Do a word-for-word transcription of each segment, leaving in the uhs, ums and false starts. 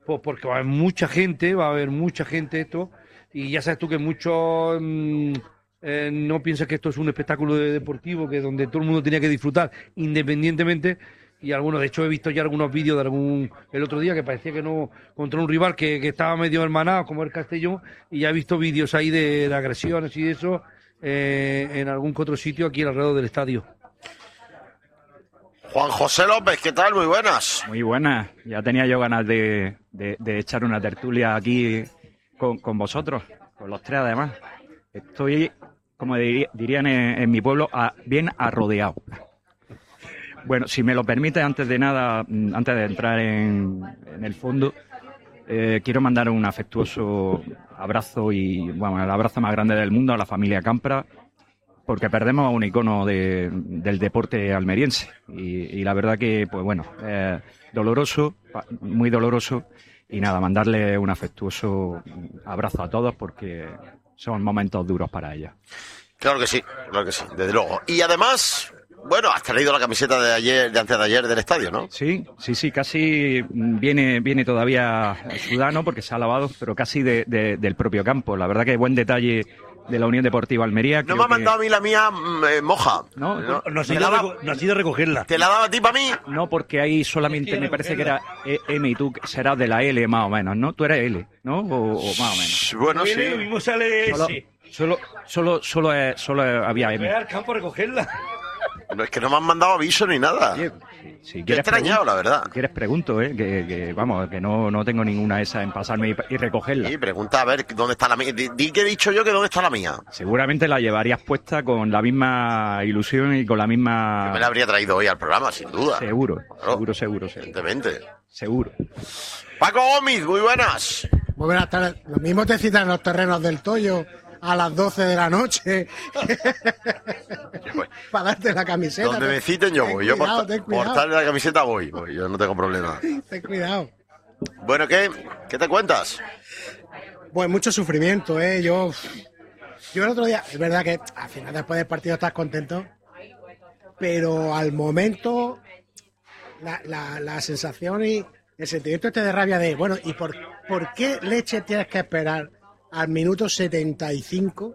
pues porque va a haber mucha gente, va a haber mucha gente esto, y ya sabes tú que muchos mmm, eh, no piensan que esto es un espectáculo de- deportivo, que donde todo el mundo tenía que disfrutar independientemente, y algunos, de hecho he visto ya algunos vídeos de algún, el otro día que parecía que no, contra un rival que, que estaba medio hermanado como el Castellón, y ya he visto vídeos ahí de, de agresiones y de eso eh, en algún que otro sitio aquí alrededor del estadio. Juan José López, ¿qué tal? Muy buenas. Muy buenas. Ya tenía yo ganas de, de, de echar una tertulia aquí con, con vosotros, con los tres además. Estoy, como diría, dirían en, en mi pueblo, a, bien arrodeado. Bueno, si me lo permite, antes de nada, antes de entrar en, en el fondo, eh, quiero mandar un afectuoso abrazo y, bueno, el abrazo más grande del mundo a la familia Campra, porque perdemos a un icono de, del deporte almeriense. Y, y la verdad que, pues bueno, eh, doloroso, muy doloroso. Y nada, mandarle un afectuoso abrazo a todos porque son momentos duros para ellos. Claro que sí, claro que sí, desde luego. Y además, bueno, has traído la camiseta de ayer, de antes de ayer del estadio, ¿no? Sí, sí, sí, casi viene, viene todavía sudano porque se ha lavado, pero casi de, de, del propio campo. La verdad que buen detalle de la Unión Deportiva Almería. No me ha mandado que... a mí la mía eh, moja. No, No, no, has ¿Te ido la a da- reco- no has ido a recogerla. ¿Te la daba a ti para mí? no, porque ahí solamente me parece que era E- M y tú serás de la L más o menos, ¿no? Tú eres L, ¿no? O, o más o menos. Bueno, Lo sí. mismo sale Solo, ese. solo, solo, solo, eh, solo eh, había Ve M. al campo a recogerla. No es que no me han mandado aviso ni nada. Oye, si Qué quieres extrañado, pregun- la verdad. Si quieres pregunto, ¿eh? Que, que, vamos, que no, no tengo ninguna esa en pasarme y, y recogerla. Y pregunta a ver dónde está la mía. Di, di que he dicho yo que dónde está la mía. Seguramente la llevarías puesta con la misma ilusión y con la Yo misma... me la habría traído hoy al programa, sin duda. Seguro, Claro. seguro, seguro, seguro. Evidentemente. Seguro. Paco Gómez, muy buenas. Muy buenas tardes. Lo mismo te citan en los terrenos del Toyo a las doce de la noche para darte la camiseta. Donde me citen yo Ten voy. Yo por, cuidado, ten por cuidado, darle la camiseta voy. voy. Yo no tengo problema. ten cuidado. Bueno, ¿qué? ¿Qué te cuentas? Pues mucho sufrimiento, ¿eh? Yo, yo el otro día, es verdad que al final después del partido estás contento, pero al momento la, la, la sensación y el sentimiento este de rabia de, bueno, ¿y por, por qué leche tienes que esperar al minuto setenta y cinco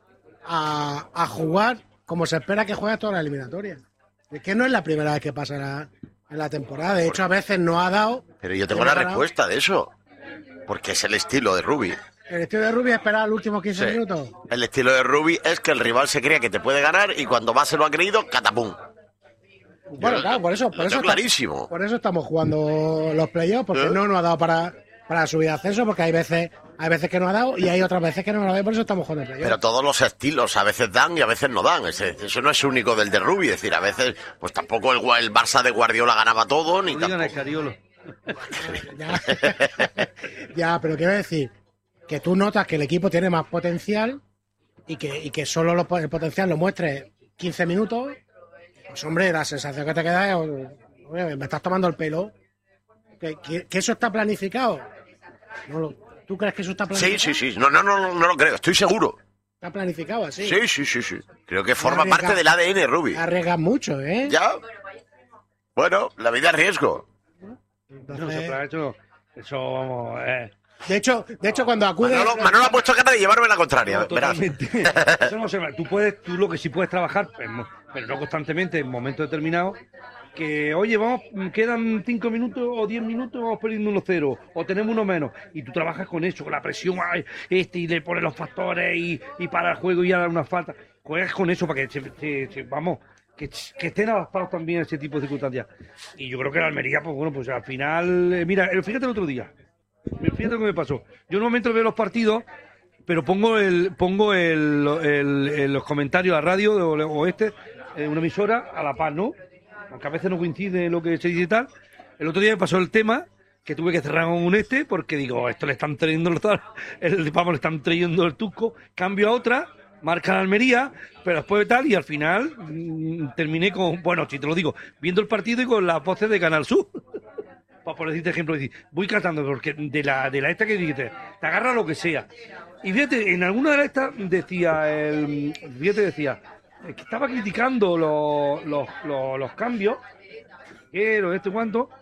a, a jugar como se espera que juegues toda la eliminatoria? Es que no es la primera vez que pasa en la, en la temporada, de hecho a veces no ha dado. Pero yo tengo Hemos la ganado. respuesta de eso. Porque es el estilo de Rubi. El estilo de Rubio es esperar los últimos quince Sí. minutos. El estilo de Rubi es que el rival se crea que te puede ganar y cuando va se lo ha creído, catapum. Bueno, Yo claro, por eso, lo por tengo eso, está- clarísimo. por eso estamos jugando los playoffs, porque ¿Eh? no nos ha dado para, para subir ascenso, porque hay veces, hay veces que no ha dado y hay otras veces que no nos ha dado, por eso estamos jugando playoffs. Pero todos los estilos a veces dan y a veces no dan. Ese- Eso no es único del de Rubi. Es decir, a veces, pues tampoco el, Gua- el Barça de Guardiola ganaba todo, ni No digan tampoco. Escariolo. Ya, ya, pero quiero decir que tú notas que el equipo tiene más potencial y que, y que solo lo, el potencial lo muestre quince minutos. Pues hombre, la sensación que te queda es, oye, me estás tomando el pelo. ¿Que, que, que eso está planificado? No lo- ¿Tú crees que eso está Sí, planificado? sí, sí. No, no, no, no, no lo creo. Estoy seguro. Está planificado así. Sí, sí, sí, sí. Creo que forma arriesga- parte del A D N Rubi. Arriesgas mucho, ¿eh? ¿Ya? Bueno, la vida es riesgo. Entonces, No, eso, eso, eso, vamos, eh, de hecho, de hecho, cuando acude. Manolo, Manolo ha puesto cara de llevarme la contraria. no, verás. totalmente. Eso no se va. Tú puedes, tú lo que sí puedes trabajar, pues, mo- pero no constantemente, en momentos determinados, que, oye, vamos, quedan cinco minutos o diez minutos, vamos perdiendo uno cero, o tenemos uno menos, y tú trabajas con eso, con la presión, ay, este, y le pones los factores, y, y para el juego y a dar una falta. Juegas con eso para que, se, se- se- vamos, que, que estén adaptados también a ese tipo de circunstancias. Y yo creo que la Almería, pues bueno, pues al final, eh, mira, eh, fíjate el otro día, fíjate lo que me pasó. Yo normalmente veo los partidos, pero pongo el pongo el, el- el- los comentarios a la radio o, o este, en una emisora a la paz, ¿no? Aunque a veces no coincide lo que se dice y tal. El otro día me pasó el tema que tuve que cerrar con un este porque digo, esto le están trayendo los el, vamos, le están trayendo el Tusco, cambio a otra, marca la Almería, pero después de tal, y al final mmm, terminé con, bueno, si te lo digo, viendo el partido y con las voces de Canal Sur. Para por decirte ejemplo, decir, voy cantando, porque de la, de la esta que dijiste, te agarra lo que sea. Y fíjate, en alguna de estas decía, el, fíjate, decía, eh, que estaba criticando los, los, los, los cambios, pero este cuánto,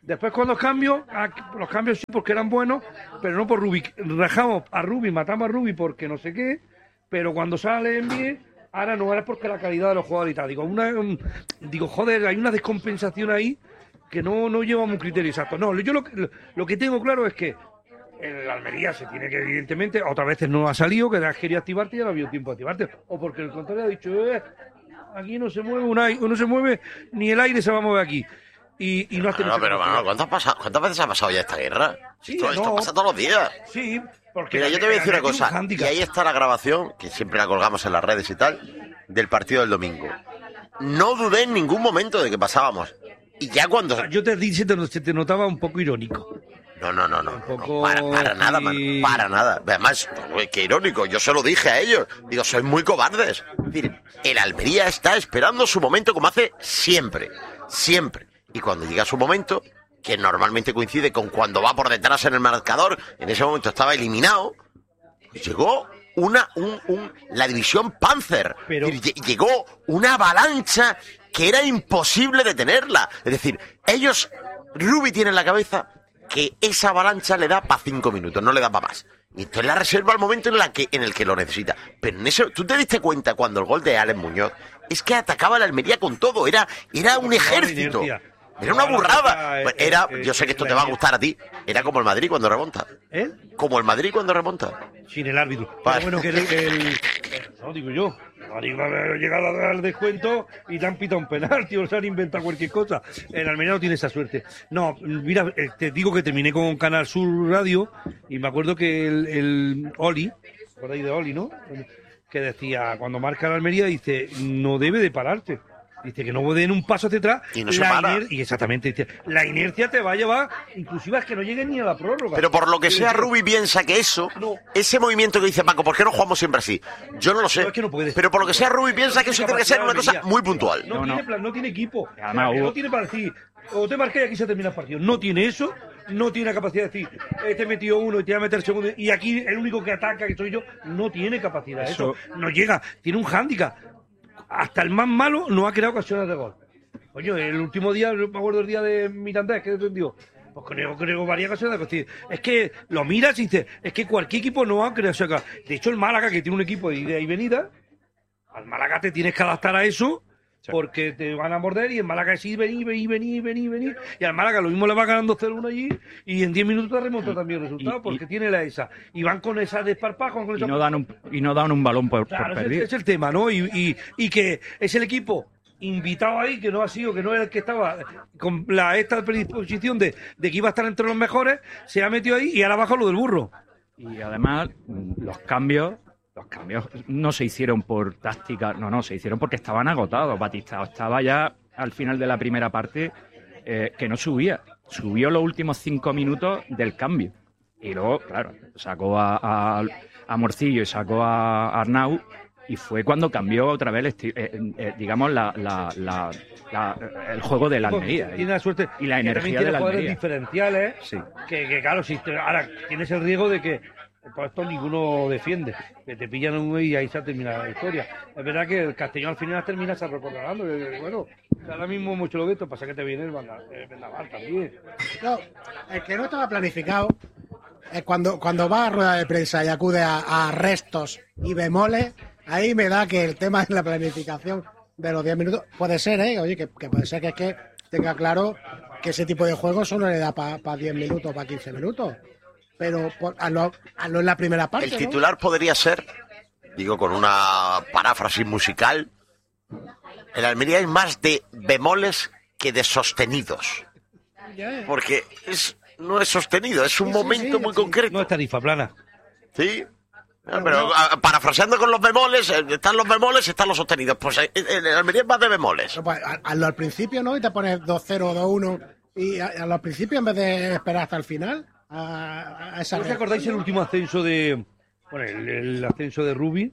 Después cuando los cambios, los cambios sí porque eran buenos, pero no por Rubi. Rajamos a Rubi, matamos a Rubi porque no sé qué, pero cuando sale bien, ahora no era porque la calidad de los jugadores y tal. Digo, una, un, digo joder, hay una descompensación ahí que no, no llevamos un criterio exacto. No, yo lo, lo que tengo claro es que en la Almería se tiene que, evidentemente, otras veces no ha salido, que has querido activarte y ya no ha habido tiempo de activarte. O porque el contrario ha dicho, eh, aquí no se mueve un aire, no se mueve, ni el aire se va a mover aquí. Y, y no has tenido. No, pero Manolo, ¿cuántas, pasa, ¿cuántas veces ha pasado ya esta guerra? Sí, esto, no, esto pasa todos los días. Sí, porque. Mira, yo te voy a decir una cosa, un y ahí está la grabación, que siempre la colgamos en las redes y tal, del partido del domingo. No dudé en ningún momento de que pasábamos. Y ya cuando. Yo te dije, se te, se te notaba un poco irónico. No, no, no, no, poco... no para, para nada, man, para nada. Además, qué irónico, yo se lo dije a ellos. Digo, sois muy cobardes. Es decir, el Almería está esperando su momento como hace siempre, siempre. Y cuando llega su momento, que normalmente coincide con cuando va por detrás en el marcador, en ese momento estaba eliminado, llegó una, un, un, la división Panzer. Pero... Es decir, llegó una avalancha que era imposible detenerla. Es decir, ellos, Rubi tiene en la cabeza que esa avalancha le da para cinco minutos, no le da para más. Y entonces la reserva al momento en, la que, en el que lo necesita. Pero en eso, ¿tú te diste cuenta cuando el gol de Alex Muñoz es que atacaba la Almería con todo? Era, era un ejército. Era una burrada. Era, yo sé que esto te va a gustar a ti. Era como el Madrid cuando remonta. ¿Eh? Como el Madrid cuando remonta. Sin el árbitro. Vale. Pero bueno, que el, el... No, digo yo. Ha llegado al descuento y te han pitado un penalti o se han inventado cualquier cosa. El Almería no tiene esa suerte. No, mira, te digo que terminé con Canal Sur Radio y me acuerdo que el, el Oli, por ahí de Oli, ¿no? Que decía, cuando marca la Almería, dice, no debe de pararte. Dice que no den un paso hacia atrás. Y no se para. Y exactamente, dice, la inercia te va a llevar, inclusive es que no llegue ni a la prórroga. Pero por lo que sea, Rubi piensa que eso, no. ese movimiento que dice Paco, ¿por qué no jugamos siempre así? Yo no lo sé. No, es que no puedes. Pero por lo que sea, Rubi piensa que eso tiene que ser una cosa muy puntual. No, no, no. Tiene, plan, no tiene equipo. Además, no tiene para decir, o te marqué y aquí se termina el partido. No tiene eso. No tiene capacidad de decir, este metió uno y te va a meter segundo. Y aquí el único que ataca, que soy yo, no tiene capacidad. Eso, eso no llega. Tiene un hándicap. Hasta el más malo no ha creado ocasiones de gol. Coño, el último día, me acuerdo el día de Mirandés, que defendió. Pues creo, creo varias ocasiones de gol. Es que lo miras y dices, es que cualquier equipo no ha creado. O sea, de hecho, el Málaga, que tiene un equipo de ida y venida, al Málaga te tienes que adaptar a eso. Porque te van a morder y en Málaga es ir, venir, venir, venir, venir, venir. Y al Málaga lo mismo le va ganando cero uno allí y en diez minutos te remonta también el resultado y, porque y, tiene la esa. Y van con esa desparpajo. Con y, esa... no dan un, y no dan un balón por, claro, por es perdido. El, es el tema, ¿no? Y, y, y que es el equipo invitado ahí, que no ha sido, que no era el que estaba con la esta predisposición de, de que iba a estar entre los mejores, se ha metido ahí y ahora baja lo del burro. Y además, los cambios... Los cambios no se hicieron por táctica, no, no, se hicieron porque estaban agotados. Batista estaba ya al final de la primera parte eh, que no subía. Subió los últimos cinco minutos del cambio. Y luego, claro, sacó a, a, a Morcillo y sacó a Arnau y fue cuando cambió otra vez, el eh, eh, digamos, la, la, la, la, el juego de la Almería. Tiene la suerte y la energía de la Almería. Diferenciales, sí. que, que claro, si te, ahora tienes el riesgo de que por esto ninguno defiende, que te pillan un y ahí se termina la historia. Es verdad que el Castellón al final termina se recordarando. Bueno, ahora mismo mucho lo de esto pasa que te viene el Vendaval también. No, el que no estaba planificado es cuando, cuando va a rueda de prensa y acude a, a restos y bemoles, ahí me da que el tema de la planificación de los diez minutos puede ser, ¿eh? Oye, que, que puede ser que es que tenga claro que ese tipo de juego solo le da para pa diez minutos, para quince minutos. Pero por, a lo, a lo en la primera parte. El titular, ¿no? Podría ser, digo con una paráfrasis musical, el Almería es más de bemoles que de sostenidos. Porque es, no es sostenido, es un sí, momento sí, sí, muy sí. concreto. No es tarifa plana. Sí. Pero, pero a, parafraseando con los bemoles, están los bemoles, están los sostenidos. Pues el, el Almería es más de bemoles. Pues, hazlo al principio, ¿no? Y te pones dos cero, dos uno. Y a, a lo principio en vez de esperar hasta el final. A, a esa ¿Os acordáis el último ascenso de bueno, el, el ascenso de Rubi?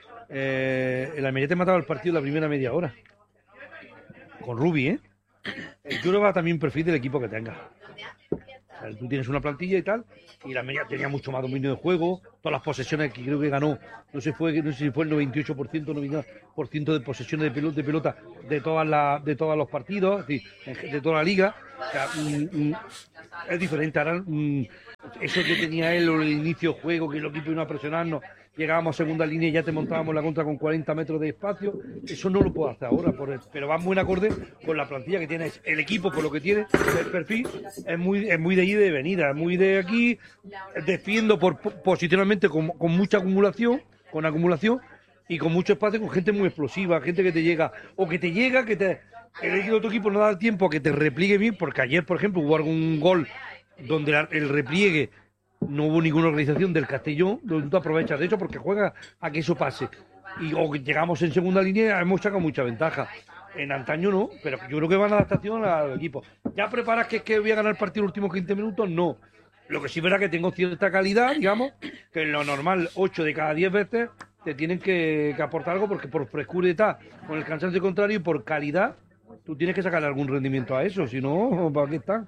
Eh, el Almería te mataba el partido en la primera media hora con Rubi, ¿eh? Yo creo que va también perfil del equipo que tenga. O sea, tú tienes una plantilla y tal, y la Almería tenía mucho más dominio de juego, todas las posesiones que creo que ganó, no sé, fue, no sé si fue el noventa y ocho por ciento, noventa por ciento de posesiones de pelota, de pelota de todas las de todos los partidos, es decir, de toda la liga. O sea, mm, mm, es diferente. Ahora, mm, eso que tenía él, el inicio de juego, que el equipo iba a presionarnos, llegábamos a segunda línea y ya te montábamos la contra con cuarenta metros de espacio, eso no lo puedo hacer ahora, por el, pero va muy en acorde con la plantilla que tiene el equipo, por lo que tiene, el perfil es muy es muy de ida y de venida, es muy de aquí, defiendo por posicionalmente con, con mucha acumulación, con acumulación y con mucho espacio, con gente muy explosiva, gente que te llega, o que te llega, que te el otro equipo no da tiempo a que te repliegue bien, porque ayer, por ejemplo, hubo algún gol donde la, el repliegue no hubo ninguna organización del Castellón, donde tú aprovechas de hecho porque juega a que eso pase. Y o que llegamos en segunda línea, hemos sacado mucha ventaja. En antaño no, pero yo creo que va en adaptación al equipo. ¿Ya preparas que, que voy a ganar el partido en los últimos quince minutos? No. Lo que sí verá que tengo cierta calidad, digamos, que en lo normal, ocho de cada diez veces te tienen que, que aportar algo, porque por frescura y tal, con el cansancio contrario y por calidad, tú tienes que sacarle algún rendimiento a eso, si no, ¿para qué están?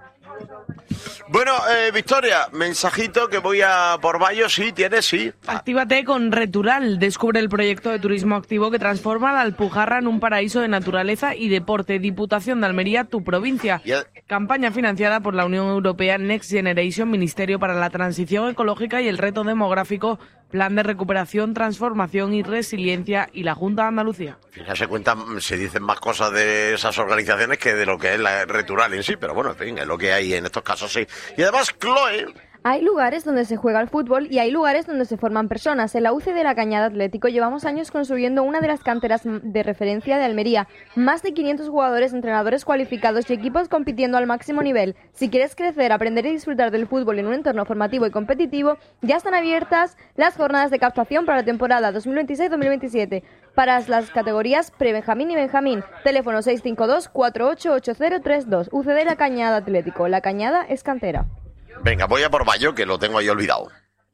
Bueno, eh, Victoria, mensajito que voy a por Bayo, sí, tienes, sí. Actívate con Retural. Descubre el proyecto de turismo activo que transforma la Alpujarra en un paraíso de naturaleza y deporte. Diputación de Almería, tu provincia. Yeah. Campaña financiada por la Unión Europea Next Generation, Ministerio para la Transición Ecológica y el Reto Demográfico, Plan de Recuperación, Transformación y Resiliencia y la Junta de Andalucía. Ya se cuentan, se dicen más cosas de esas organizaciones que de lo que es la Retural en sí, pero bueno, en fin, es lo que hay en estos casos, sí. Y además, Chloe... Hay lugares donde se juega al fútbol y hay lugares donde se forman personas. En la U C de la Cañada Atlético llevamos años construyendo una de las canteras de referencia de Almería. Más de quinientos jugadores, entrenadores cualificados y equipos compitiendo al máximo nivel. Si quieres crecer, aprender y disfrutar del fútbol en un entorno formativo y competitivo, ya están abiertas las jornadas de captación para la temporada dos mil veintiséis dos mil veintisiete. Para las categorías pre-Benjamín y Benjamín. Teléfono seis cinco dos, cuatro ocho ocho cero tres dos. U C de la Cañada Atlético. La Cañada es cantera. Venga, voy a por Bayo, que lo tengo ahí olvidado.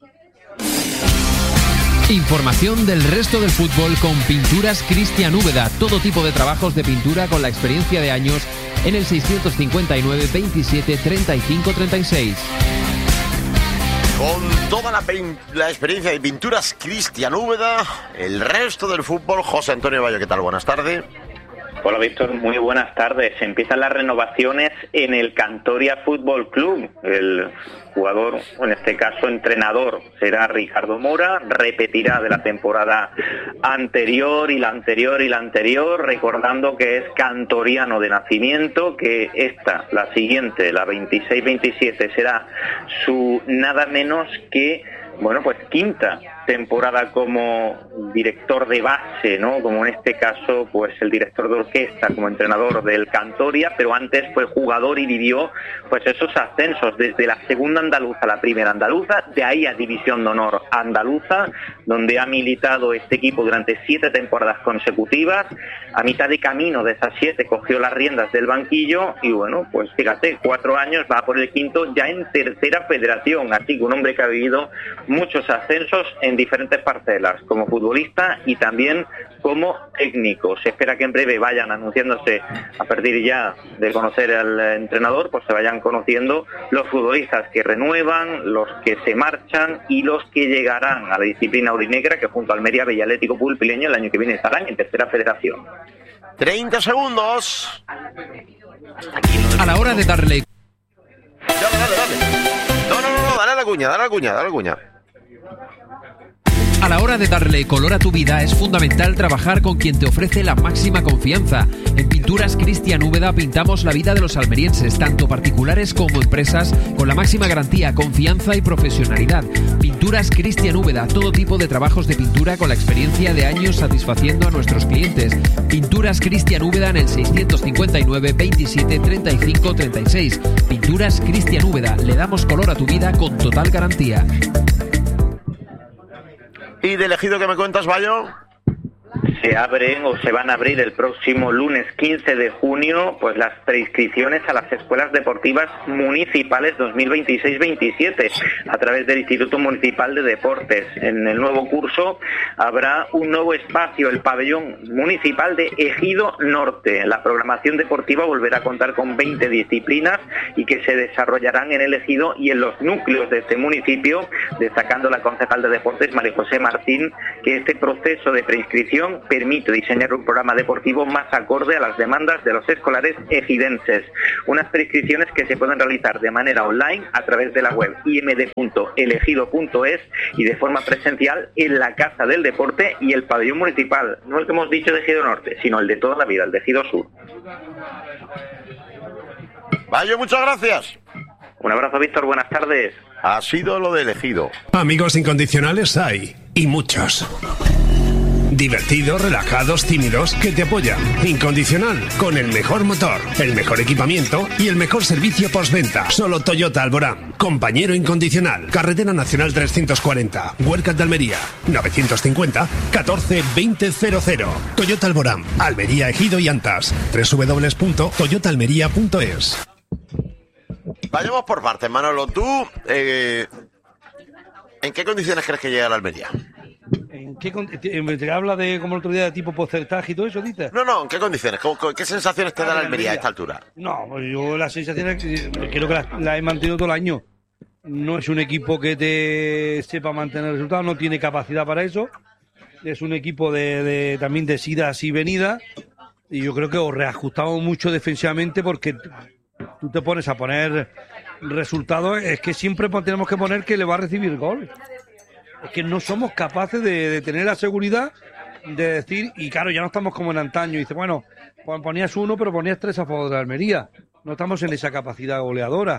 Información del resto del fútbol con Pinturas Cristian Úbeda. Todo tipo de trabajos de pintura con la experiencia de años en el seiscientos cincuenta y nueve veintisiete treinta y cinco treinta y seis. Con toda la, la experiencia de Pinturas Cristian Úbeda, el resto del fútbol, José Antonio Bayo, ¿qué tal? Buenas tardes. Hola Víctor, muy buenas tardes. Empiezan las renovaciones en el Cantoria Fútbol Club. El jugador, en este caso entrenador, será Ricardo Mora. Repetirá de la temporada anterior y la anterior y la anterior, recordando que es cantoriano de nacimiento, que esta, la siguiente, la veintiséis veintisiete, será su nada menos que, bueno, pues quinta temporada como director de base, ¿no? Como en este caso, pues el director de orquesta como entrenador del Cantoria, pero antes fue jugador y vivió pues esos ascensos desde la segunda andaluza a la primera andaluza, de ahí a División de Honor andaluza, donde ha militado este equipo durante siete temporadas consecutivas. A mitad de camino de esas siete cogió las riendas del banquillo y bueno, pues fíjate, cuatro años, va por el quinto ya en tercera federación, así que un hombre que ha vivido muchos ascensos en diferentes parcelas, como futbolista y también como técnico. Se espera que en breve vayan anunciándose, a partir ya de conocer al entrenador, pues se vayan conociendo los futbolistas que renuevan, los que se marchan y los que llegarán a la disciplina aurinegra, que junto a Almería, Bella Atlético Pulpileño el año que viene estarán en tercera federación. treinta segundos. A la hora de darle... Dale, dale, dale. No, no, no, dale a la cuña, dale a la cuña, dale a la cuña. A la hora de darle color a tu vida es fundamental trabajar con quien te ofrece la máxima confianza. En Pinturas Cristian Úbeda pintamos la vida de los almerienses, tanto particulares como empresas, con la máxima garantía, confianza y profesionalidad. Pinturas Cristian Úbeda, todo tipo de trabajos de pintura con la experiencia de años satisfaciendo a nuestros clientes. Pinturas Cristian Úbeda en el seiscientos cincuenta y nueve veintisiete treinta y cinco treinta y seis. Pinturas Cristian Úbeda, le damos color a tu vida con total garantía. ¿Y de elegido que me cuentas, Bayo? Se abren o se van a abrir el próximo lunes quince de junio pues las preinscripciones a las escuelas deportivas municipales dos mil veintiséis veintisiete a través del Instituto Municipal de Deportes. En el nuevo curso habrá un nuevo espacio, el pabellón municipal de Ejido Norte. La programación deportiva volverá a contar con veinte disciplinas y que se desarrollarán en el ejido y en los núcleos de este municipio, destacando la concejal de Deportes María José Martín que este proceso de preinscripción permite diseñar un programa deportivo más acorde a las demandas de los escolares ejidenses. Unas preinscripciones que se pueden realizar de manera online a través de la web i eme de punto elegido punto es y de forma presencial en la Casa del Deporte y el pabellón municipal, no el que hemos dicho de Ejido Norte, sino el de toda la vida, el de Ejido Sur. Vaya, muchas gracias. Un abrazo, Víctor, buenas tardes. Ha sido lo de Elegido. Amigos incondicionales hay, y muchos. Divertidos, relajados, tímidos, que te apoyan. Incondicional, con el mejor motor, el mejor equipamiento y el mejor servicio postventa. Solo Toyota Alborán. Compañero incondicional. Carretera Nacional trescientos cuarenta. Huercas de Almería. novecientos cincuenta, catorce, veinte, cero cero. Toyota Alborán. Almería, Ejido y Antas. doble u doble u doble u punto toyota almería punto es. Vayamos por partes, Manolo. ¿Tú eh, en qué condiciones crees que llega la Almería? ¿En qué con- te, te habla de como el otro día de tipo porcentaje y todo eso, dices? No, no, ¿en qué condiciones? ¿Cómo- cómo- ¿Qué sensaciones te da la Almería a esta altura? No, pues yo las sensaciones que- creo que las la he mantenido todo el año. No es un equipo que te sepa mantener resultados, no tiene capacidad para eso. Es un equipo de, de también de idas y venidas. Y yo creo que os reajustamos mucho defensivamente porque tú te pones a poner resultados. Es que siempre tenemos que poner que le va a recibir gol. Es que no somos capaces de, de tener la seguridad de decir, y claro, ya no estamos como en antaño, y dice, bueno, pues ponías uno, pero ponías tres a favor de Almería. No estamos en esa capacidad goleadora.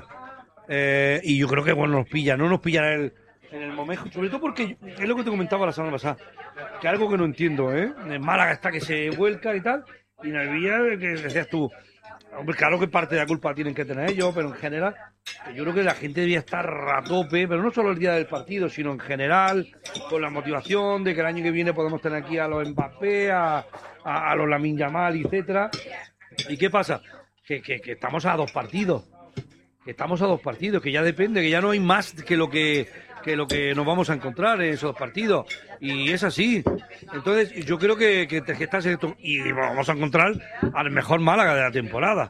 Eh, y yo creo que, bueno, nos pilla, no nos pilla en el, en el momento, sobre todo porque, es lo que te comentaba la semana pasada, que algo que no entiendo, ¿eh? En Málaga está que se vuelca y tal, y en Almería, que decías tú, hombre, claro que parte de la culpa tienen que tener ellos, pero en general, yo creo que la gente debía estar a tope, pero no solo el día del partido, sino en general, con la motivación de que el año que viene podemos tener aquí a los Mbappé, a, a, a los Lamine Yamal, etcétera. ¿Y qué pasa? Que, que, que estamos a dos partidos, que estamos a dos partidos, que ya depende, que ya no hay más que lo que, que lo que nos vamos a encontrar en esos partidos. Y es así. Entonces, yo creo que, que, que estás en esto, y vamos a encontrar al mejor Málaga de la temporada.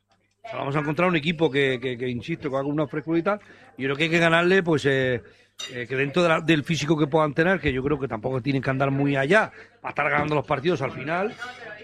O sea, vamos a encontrar un equipo que, que, que insisto, que haga una frescura y tal. Y yo creo que hay que ganarle, pues, eh, eh, que dentro de la- del físico que puedan tener, que yo creo que tampoco tienen que andar muy allá para estar ganando los partidos al final.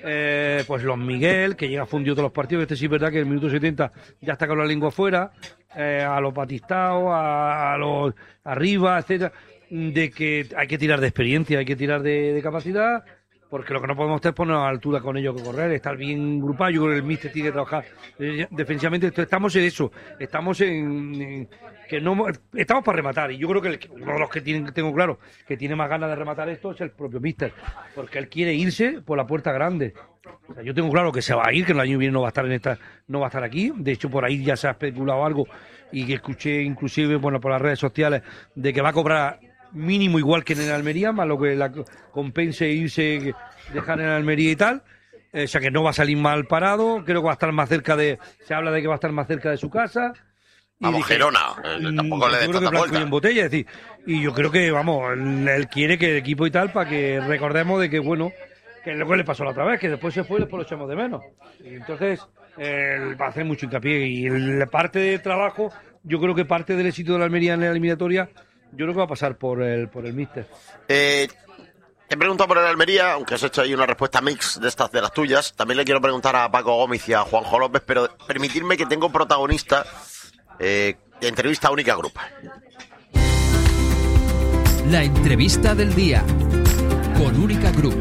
Eh, pues los Miguel, que llega fundido todos los partidos, este sí es verdad que en el minuto setenta ya está con la lengua afuera, eh, a los Batistao, a, a los arriba, etcétera, de que hay que tirar de experiencia, hay que tirar de, de capacidad, porque lo que no podemos hacer es ponernos a la altura con ellos que correr, estar bien grupado. Yo creo que el míster tiene que trabajar eh, defensivamente. Entonces, estamos en eso, estamos en, en que no estamos para rematar, y yo creo que el- uno de los que tienen, tengo claro que tiene más ganas de rematar esto es el propio míster, porque él quiere irse por la puerta grande. O sea, yo tengo claro que se va a ir, que el año que viene no va a estar en esta, no va a estar aquí. De hecho, por ahí ya se ha especulado algo, y que escuché inclusive, bueno, por las redes sociales, de que va a cobrar mínimo igual que en el Almería, más lo que la compense irse, dejar en el Almería y tal. Eh, o sea, que no va a salir mal parado. Creo que va a estar más cerca de, se habla de que va a estar más cerca de su casa. Y Vamos, dije, Gerona, eh, mm, tampoco le yo des creo que tanta blanco y vuelta. en botella, es decir, y yo creo que, vamos, él, él quiere que el equipo y tal, para que recordemos de que, bueno, que es lo que le pasó la otra vez, que después se fue y después lo echamos de menos. Y entonces, él va a hacer mucho hincapié, y el- parte de trabajo, yo creo que parte del éxito de la Almería en la eliminatoria, yo creo que va a pasar por el, por el míster. Eh, te he preguntado por el Almería, aunque has hecho ahí una respuesta mix de estas de las tuyas. También le quiero preguntar a Paco Gómez y a Juanjo López, pero permitirme que tengo protagonista eh, de entrevista única grupa. La entrevista del día con Única Group.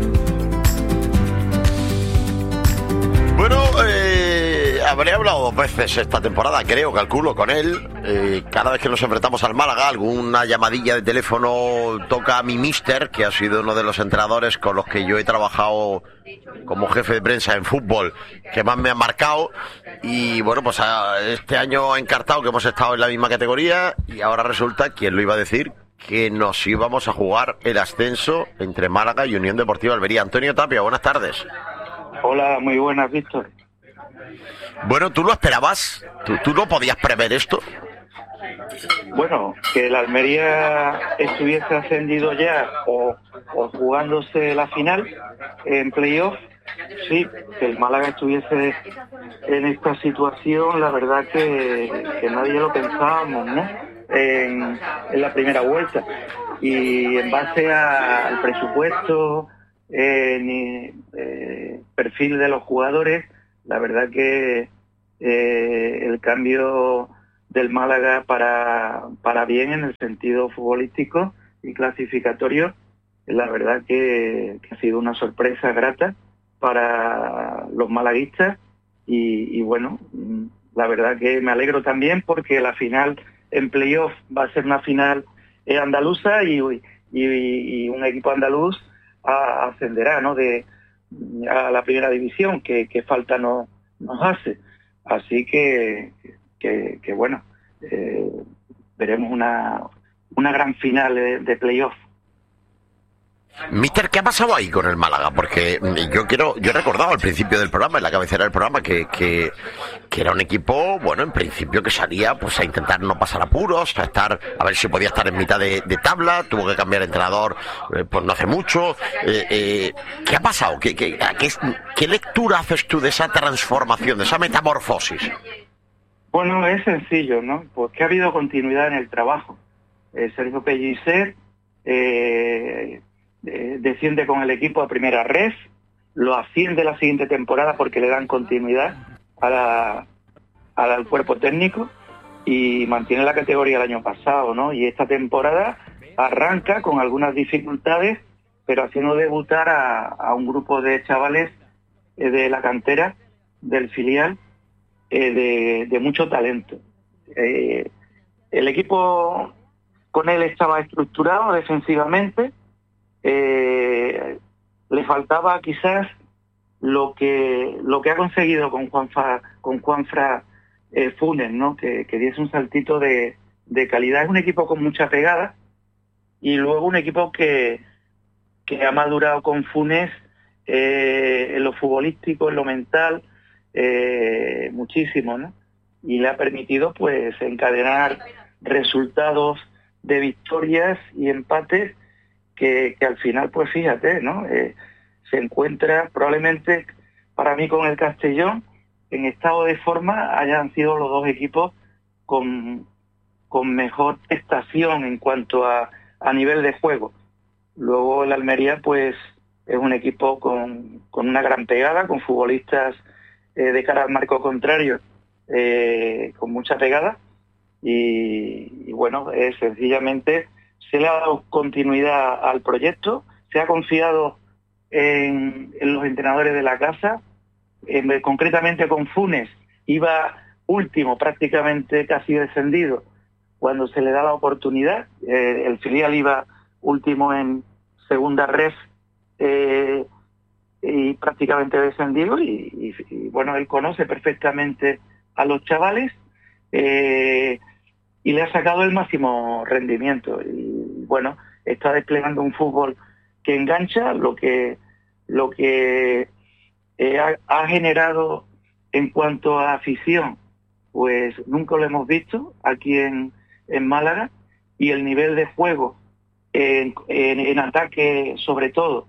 Bueno, eh, habré hablado dos veces esta temporada, creo, calculo, con él. Eh, cada vez que nos enfrentamos al Málaga, alguna llamadilla de teléfono toca a mi míster, que ha sido uno de los entrenadores con los que yo he trabajado como jefe de prensa en fútbol, que más me han marcado. Y bueno, pues a- este año ha encartado que hemos estado en la misma categoría, y ahora resulta, ¿quién lo iba a decir?, que nos íbamos a jugar el ascenso entre Málaga y Unión Deportiva Almería. Antonio Tapia, buenas tardes. Hola, muy buenas, Víctor. Bueno, ¿tú lo esperabas? ¿Tú, tú no podías prever esto? Bueno, que el Almería estuviese ascendido ya o, o jugándose la final en playoff, sí, que el Málaga estuviese en esta situación, la verdad que, que nadie lo pensábamos, ¿no? En, en la primera vuelta. Y en base a, al presupuesto, eh, eh, perfil de los jugadores, la verdad que eh, el cambio del Málaga para, para bien en el sentido futbolístico y clasificatorio, la verdad que, que ha sido una sorpresa grata para los malaguistas y, y bueno, la verdad que me alegro también porque la final en playoff va a ser una final andaluza y, y, y un equipo andaluz a, ascenderá, ¿no? de a la primera división, que, que falta no, nos hace. Así que, que, que bueno, eh, veremos una, una gran final de, de playoff. Mister, ¿qué ha pasado ahí con el Málaga? Porque yo quiero, yo he recordado al principio del programa, en la cabecera del programa, que, que, que era un equipo, bueno, en principio que salía pues a intentar no pasar apuros, a estar, a ver si podía estar en mitad de, de tabla, tuvo que cambiar de entrenador eh, pues no hace mucho. Eh, eh, ¿Qué ha pasado? ¿Qué, qué, qué, ¿Qué lectura haces tú de esa transformación, de esa metamorfosis? Bueno, es sencillo, ¿no? Porque ha habido continuidad en el trabajo. Eh, Sergio Pellicer eh, eh, desciende con el equipo a primera red, lo asciende la siguiente temporada porque le dan continuidad a la, a la, al cuerpo técnico y mantiene la categoría el año pasado, ¿no? Y esta temporada arranca con algunas dificultades, pero haciendo debutar a, a un grupo de chavales eh, de la cantera, del filial, eh, de, de mucho talento. Eh, el equipo con él estaba estructurado defensivamente, eh, le faltaba quizás lo que lo que ha conseguido con Juanfa, con Juanfra eh, Funes, ¿no? Que, que diese un saltito de, de calidad. Es un equipo con mucha pegada y luego un equipo que, que ha madurado con Funes eh, en lo futbolístico, en lo mental, eh, muchísimo, ¿no? Y le ha permitido pues encadenar resultados de victorias y empates que, que al final, pues fíjate, ¿no? Eh, se encuentra probablemente, para mí, con el Castellón, en estado de forma, hayan sido los dos equipos con, con mejor prestación en cuanto a, a nivel de juego. Luego el Almería, pues, es un equipo con, con una gran pegada, con futbolistas eh, de cara al marco contrario, eh, con mucha pegada, y, y bueno, eh, sencillamente se le ha dado continuidad al proyecto, se ha confiado en, en los entrenadores de la casa, en, concretamente con Funes, iba último, prácticamente casi descendido, cuando se le da la oportunidad, eh, el filial iba último en segunda ref eh, y prácticamente descendido, y, y, y bueno, él conoce perfectamente a los chavales, eh, y le ha sacado el máximo rendimiento y bueno, está desplegando un fútbol que engancha, lo que lo que eh, ha, ha generado en cuanto a afición, pues nunca lo hemos visto aquí en, en Málaga, y el nivel de juego en, en, en ataque sobre todo,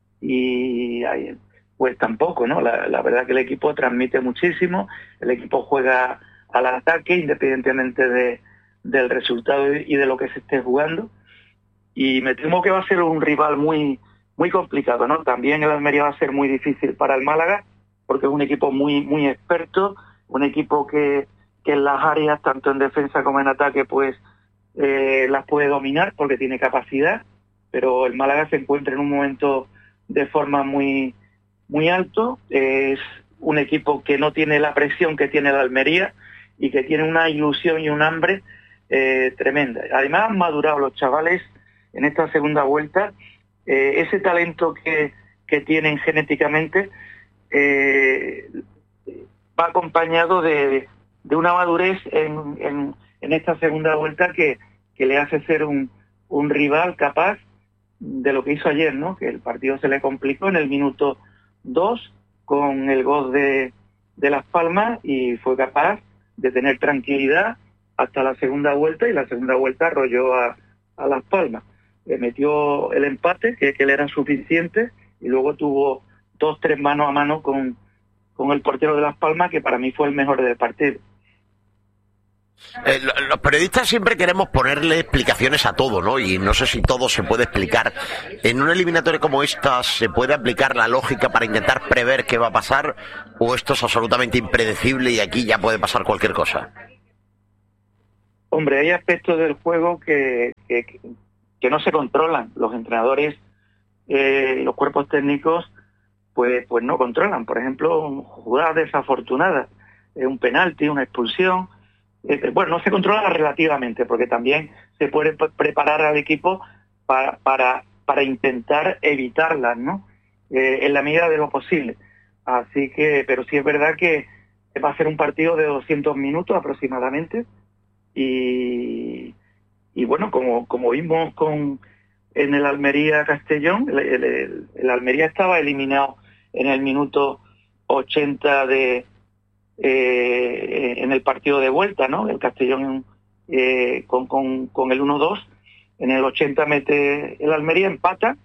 y pues tampoco, ¿no? La, la verdad que el equipo transmite muchísimo, el equipo juega al ataque independientemente de del resultado y de lo que se esté jugando, y me temo que va a ser un rival muy muy complicado, ¿no? También el Almería va a ser muy difícil para el Málaga porque es un equipo muy muy experto, un equipo que, que en las áreas, tanto en defensa como en ataque, pues eh, las puede dominar porque tiene capacidad, pero el Málaga se encuentra en un momento de forma muy muy alto, es un equipo que no tiene la presión que tiene el Almería y que tiene una ilusión y un hambre Eh, tremenda. Además han madurado los chavales en esta segunda vuelta, eh, ese talento que, que tienen genéticamente eh, va acompañado de, de una madurez en, en, en esta segunda vuelta que, que le hace ser un, un rival capaz de lo que hizo ayer, ¿no? Que el partido se le complicó en el minuto dos con el gol de, de Las Palmas y fue capaz de tener tranquilidad hasta la segunda vuelta y la segunda vuelta arrolló a, a Las Palmas. Le metió el empate, que, que le era suficiente, y luego tuvo dos, tres manos a mano con, con el portero de Las Palmas, que para mí fue el mejor del partido. Eh, los periodistas siempre queremos ponerle explicaciones a todo, ¿no? Y no sé si todo se puede explicar. ¿En una eliminatoria como esta se puede aplicar la lógica para intentar prever qué va a pasar? ¿O esto es absolutamente impredecible y aquí ya puede pasar cualquier cosa? Hombre, hay aspectos del juego que, que, que no se controlan. Los entrenadores eh, y los cuerpos técnicos pues, pues no controlan. Por ejemplo, jugadas desafortunadas, eh, un penalti, una expulsión. Eh, bueno, no se controla relativamente, porque también se puede p- preparar al equipo para, para, para intentar evitarlas, ¿no? Eh, en la medida de lo posible. Así que, pero sí es verdad que va a ser un partido de doscientos minutos aproximadamente. Y, y bueno, como, como vimos con en el Almería-Castellón, el, el, el, el Almería estaba eliminado en el minuto ochenta de eh, en el partido de vuelta, ¿no? El Castellón eh, con, con, con el uno dos, en el ochenta mete el Almería, empata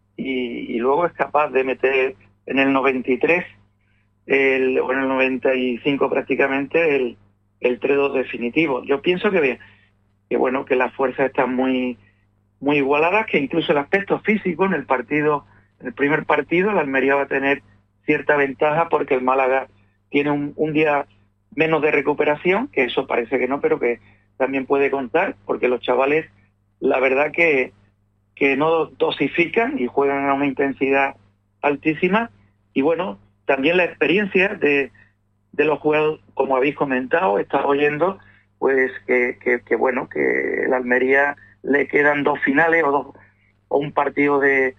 y, y luego es capaz de meter en el noventa y tres el, o en el noventa y cinco prácticamente el el tres dos definitivo. Yo pienso que, que bueno, que las fuerzas están muy muy igualadas, que incluso el aspecto físico en el partido, en el primer partido, la Almería va a tener cierta ventaja porque el Málaga tiene un, un día menos de recuperación, que eso parece que no, pero que también puede contar, porque los chavales, la verdad que, que no dosifican y juegan a una intensidad altísima, y bueno, también la experiencia de de los jugadores, como habéis comentado, he estado oyendo, pues que, que, que bueno, que el Almería le quedan dos finales o, dos, o un partido de,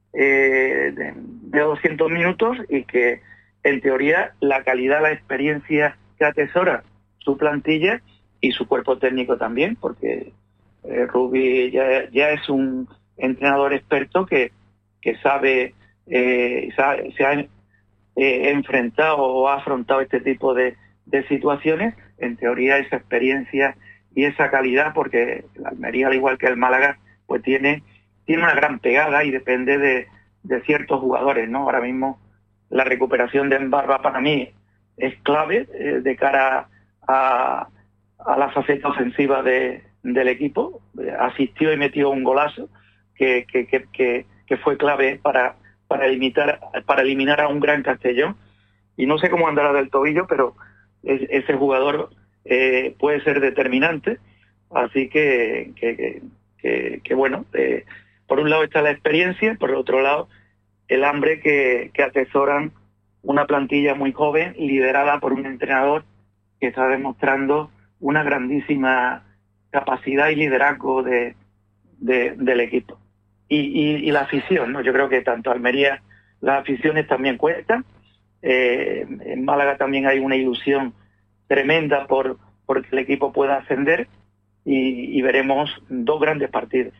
eh, de, de doscientos minutos y que en teoría la calidad, la experiencia que atesora su plantilla y su cuerpo técnico también, porque eh, Rubi ya, ya es un entrenador experto que, que sabe, eh, sabe, se ha Eh, enfrentado o ha afrontado este tipo de, de situaciones. En teoría esa experiencia y esa calidad, porque la Almería, al igual que el Málaga, pues tiene tiene una gran pegada y depende de, de ciertos jugadores, ¿no? Ahora mismo la recuperación de Embarba para mí es clave eh, de cara a, a la faceta ofensiva de, del equipo. Eh, asistió y metió un golazo que, que, que, que, que fue clave para para eliminar, para eliminar a un gran Castellón, y no sé cómo andará del tobillo, pero es, ese jugador eh, puede ser determinante, así que, que, que, que, que bueno, eh, por un lado está la experiencia, por otro lado el hambre que, que atesoran una plantilla muy joven, liderada por un entrenador que está demostrando una grandísima capacidad y liderazgo de, de, del equipo. Y, y, y la afición, ¿no? Yo creo que tanto Almería, las aficiones también cuestan. Eh, en Málaga también hay una ilusión tremenda por, por que el equipo pueda ascender y, y veremos dos grandes partidos.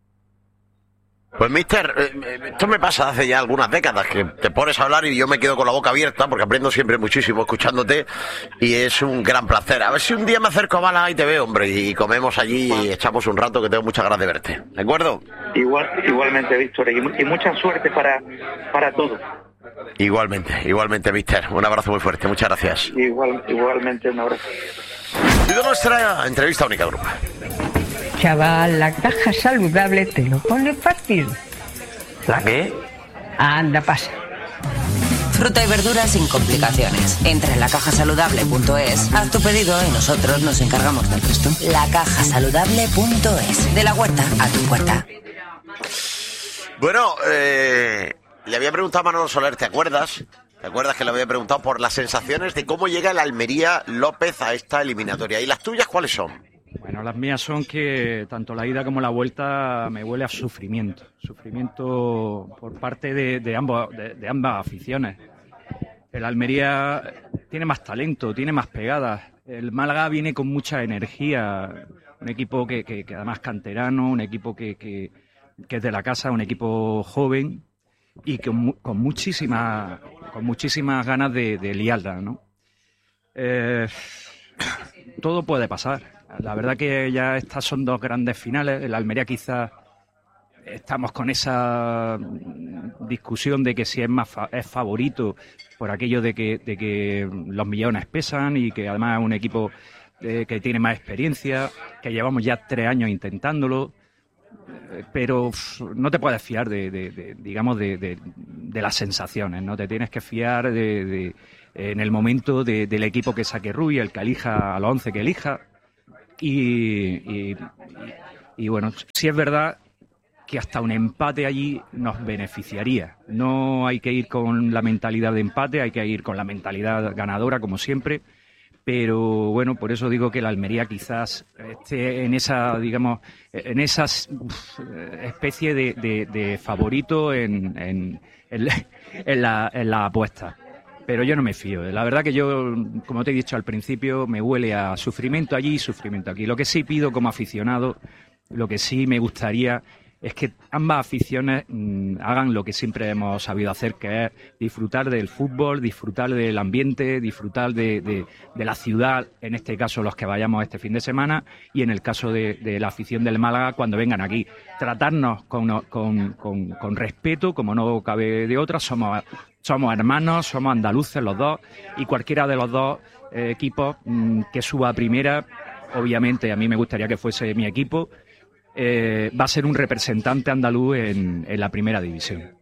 Pues, mister, esto me pasa hace ya algunas décadas, que te pones a hablar y yo me quedo con la boca abierta, porque aprendo siempre muchísimo escuchándote, y es un gran placer. A ver si un día me acerco a Málaga y te veo, hombre, y comemos allí y echamos un rato, que tengo muchas ganas de verte. ¿De acuerdo? Igual, igualmente, Víctor, y, y mucha suerte para, para todos. Igualmente, igualmente, mister. Un abrazo muy fuerte, muchas gracias. Igual, igualmente, un abrazo. Y de nuestra entrevista única, grupo. Chaval, la caja saludable te lo pone fácil. ¿La qué? Anda, pasa. Fruta y verdura sin complicaciones. Entra en la caja saludable punto es, haz tu pedido y nosotros nos encargamos del resto. la caja saludable punto es. De la huerta a tu puerta. Bueno, eh, le había preguntado a Manolo Soler, ¿te acuerdas? ¿Te acuerdas que le había preguntado por las sensaciones de cómo llega el Almería López a esta eliminatoria? ¿Y las tuyas cuáles son? Bueno, las mías son que tanto la ida como la vuelta me huele a sufrimiento. Sufrimiento por parte de, de, ambos, de, de ambas aficiones. El Almería tiene más talento, tiene más pegadas. El Málaga viene con mucha energía. un equipo que, que, que además canterano, un equipo que, que, que es de la casa, un equipo joven y que con, con muchísimas con muchísimas ganas de, de liarla, ¿no? Eh, todo puede pasar. La verdad que ya estas son dos grandes finales. El Almería quizás estamos con esa discusión de que si es más fa- es favorito por aquello de que, de que los millones pesan y que además es un equipo eh, que tiene más experiencia, que llevamos ya tres años intentándolo, eh, pero uf, no te puedes fiar de, de, de digamos, de, de, de las sensaciones, ¿no? Te tienes que fiar de, de, en el momento de, del equipo que saque Rubi, el que elija a los once que elija, y, y, y bueno, si es verdad que hasta un empate allí nos beneficiaría. No hay que ir con la mentalidad de empate, hay que ir con la mentalidad ganadora, como siempre. Pero bueno, por eso digo que la Almería quizás esté en esa, digamos, en esa uf, especie de, de, de favorito en, en, en, la, en, la, en la apuesta. Pero yo no me fío. La verdad que yo, como te he dicho al principio, me huele a sufrimiento allí y sufrimiento aquí. Lo que sí pido como aficionado, lo que sí me gustaría es que ambas aficiones mmm, hagan lo que siempre hemos sabido hacer, que es disfrutar del fútbol, disfrutar del ambiente, disfrutar de, de, de la ciudad, en este caso los que vayamos este fin de semana, y en el caso de, de la afición del Málaga cuando vengan aquí. Tratarnos con, con, con, con respeto, como no cabe de otra, somos, somos hermanos, somos andaluces los dos, y cualquiera de los dos eh, equipos mmm, que suba a primera, obviamente a mí me gustaría que fuese mi equipo, Eh, va a ser un representante andaluz en, en la primera división.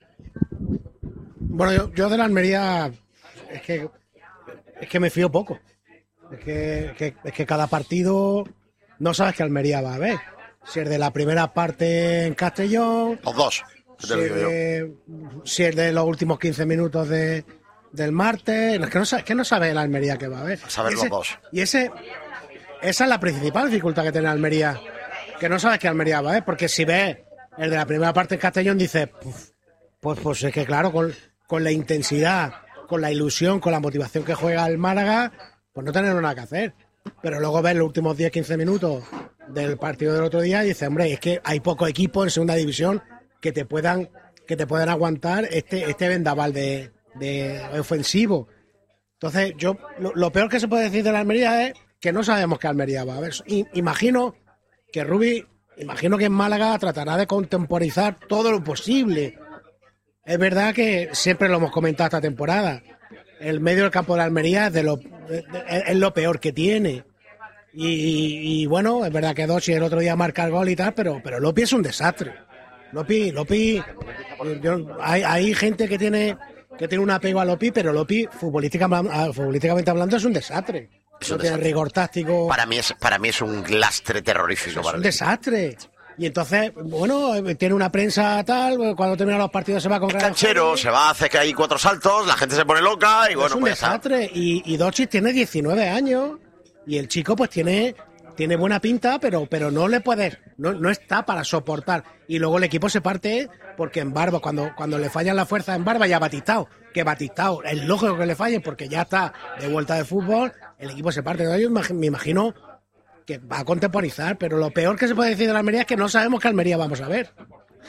Bueno, yo, yo de la Almería es que es que me fío poco. Es que, que, es que cada partido no sabes qué Almería va a ver. Si es de la primera parte en Castellón. Los dos. Si es, de, si es de los últimos quince minutos de, del martes. Es que no, es que no sabes la Almería que va a ver. Saber los dos. Y ese, esa es la principal dificultad que tiene Almería. Que no sabes qué Almería va, ¿eh? Porque si ves el de la primera parte en Castellón, dices, pues, pues es que claro, con, con la intensidad, con la ilusión, con la motivación que juega el Málaga, pues no tenemos nada que hacer. Pero luego ves los últimos diez quince minutos del partido del otro día y dices, hombre, es que hay pocos equipos en segunda división que te puedan, que te puedan aguantar este, este vendaval de, de ofensivo. Entonces, yo lo, lo peor que se puede decir de la Almería es que no sabemos qué Almería va a ver. I, imagino que Rubi, imagino que en Málaga tratará de contemporizar todo lo posible. Es verdad que siempre lo hemos comentado esta temporada. El medio del campo de la Almería es, de lo, de, de, es lo peor que tiene. Y, y, y bueno, es verdad que Dochi el otro día marca el gol y tal, pero, pero Lopi es un desastre. Lopi, Lopi, yo, hay, hay gente que tiene, que tiene un apego a Lopi, pero Lopi, futbolística, futbolísticamente hablando, es un desastre. No tiene rigor táctico. Para mí es, para mí es un lastre terrorífico. Es un desastre. Y entonces, bueno, tiene una prensa tal, cuando termina los partidos se va con... Es canchero, se va, hace que hay cuatro saltos, la gente se pone loca y bueno, es un pues desastre. Y, y Dochi tiene diecinueve años y el chico pues tiene, tiene buena pinta, pero, pero no le puedes, no, no está para soportar. Y luego el equipo se parte porque en Barba, cuando, cuando le fallan la fuerza en Barba, ya Batistao, que Batistao es lógico que le falle porque ya está de vuelta de fútbol, el equipo se parte. Yo me imagino que va a contemporizar, pero lo peor que se puede decir de la Almería es que no sabemos qué Almería vamos a ver.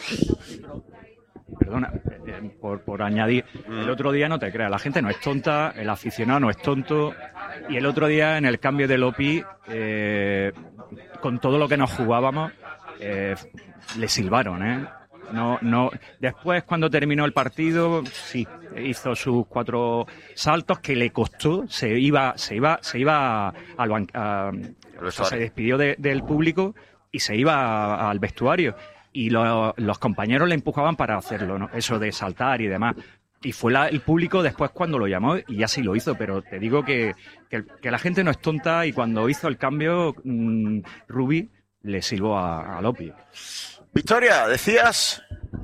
Perdona, eh, por, por añadir, el otro día no te creas, la gente no es tonta, el aficionado no es tonto, y el otro día en el cambio de Lopi, eh, con todo lo que nos jugábamos, eh, le silbaron, ¿eh? No, no. Después, cuando terminó el partido, sí, hizo sus cuatro saltos que le costó. Se iba, se iba, se iba al ban- a, o sea, se despidió de, del público y se iba al vestuario. Y lo, los compañeros le empujaban para hacerlo, ¿no? Eso de saltar y demás. Y fue la, el público después cuando lo llamó y ya sí lo hizo. Pero te digo que, que, que la gente no es tonta y cuando hizo el cambio, mmm, Rubi le silbó a, a Lopi. Victoria, decías...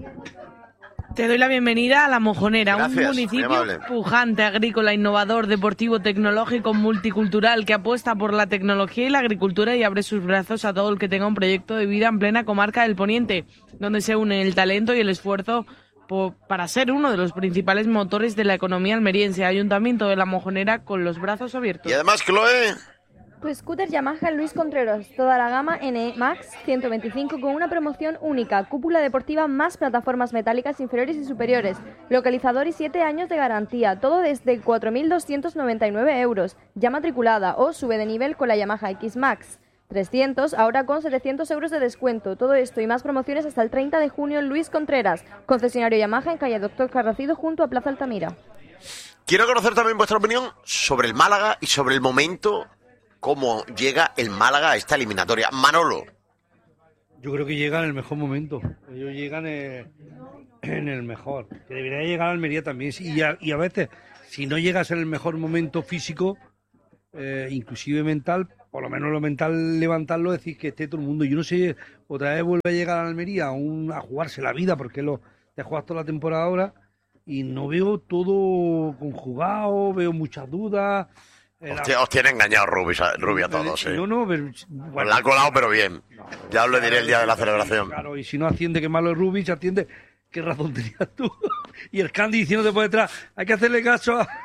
Te doy la bienvenida a La Mojonera, Gracias, un municipio muy amable. pujante, agrícola, innovador, deportivo, tecnológico, multicultural, que apuesta por la tecnología y la agricultura y abre sus brazos a todo el que tenga un proyecto de vida en plena comarca del Poniente, donde se une el talento y el esfuerzo por, para ser uno de los principales motores de la economía almeriense. Ayuntamiento de La Mojonera con los brazos abiertos. Y además, Chloe... Tu scooter Yamaha Luis Contreras, toda la gama N E Max ciento veinticinco con una promoción única, cúpula deportiva más plataformas metálicas inferiores y superiores, localizador y siete años de garantía, todo desde cuatro mil doscientos noventa y nueve euros, ya matriculada o sube de nivel con la Yamaha X Max. trescientos, ahora con setecientos euros de descuento. Todo esto y más promociones hasta el treinta de junio en Luis Contreras, concesionario Yamaha en calle Doctor Carracido junto a Plaza Altamira. Quiero conocer también vuestra opinión sobre el Málaga y sobre el momento, cómo llega el Málaga a esta eliminatoria. Manolo. Yo creo que llega en el mejor momento. Ellos llegan en, en el mejor. Que debería llegar a Almería también. Y a, y a veces, si no llegas en el mejor momento físico, eh, inclusive mental, por lo menos lo mental levantarlo, decir que esté todo el mundo. Yo no sé, otra vez vuelve a llegar a Almería a, un, a jugarse la vida, porque lo, te juegas toda la temporada ahora, y no veo todo conjugado, veo muchas dudas. Hostia, os tiene engañado Rubi, Rubi a todos, ¿eh? No, no, pero... Bueno, la ha colado, pero bien. Ya os lo diré el día de la celebración. Claro, y si no atiende que malo es Rubi, se atiende, ¿qué razón tenías tú? Y el Candy diciéndote por detrás, hay que hacerle caso a...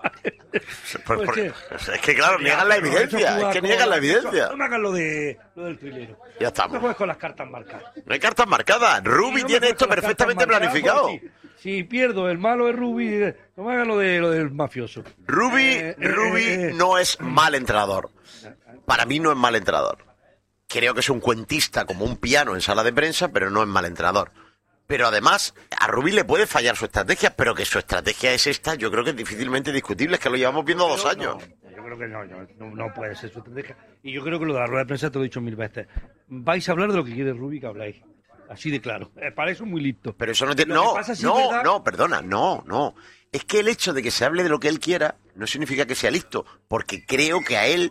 Pues, pues, porque, es que claro, niegan la evidencia, es que niegan la evidencia. No me hagan lo, de, lo del trilero. Ya estamos. No juegues con las cartas marcadas. No hay cartas marcadas. Rubi no tiene esto perfectamente planificado. Si, si pierdo, el malo es Rubi, no me hagan lo, de, lo del mafioso. Rubi, eh, Rubi eh, eh, no es mal entrenador. Para mí no es mal entrenador. Creo que es un cuentista como un piano en sala de prensa, pero no es mal entrenador. Pero además, a Rubi le puede fallar su estrategia, pero que su estrategia es esta, yo creo que es difícilmente discutible, es que lo llevamos viendo dos años. No, yo creo que no, no, no puede ser su estrategia. Y yo creo que lo de la rueda de prensa te lo he dicho mil veces. Vais a hablar de lo que quiere Rubi que habláis. Así de claro. Eh, para eso muy listo. Pero eso no tiene... No, no, no, perdona, no, no. Es que el hecho de que se hable de lo que él quiera no significa que sea listo, porque creo que a él,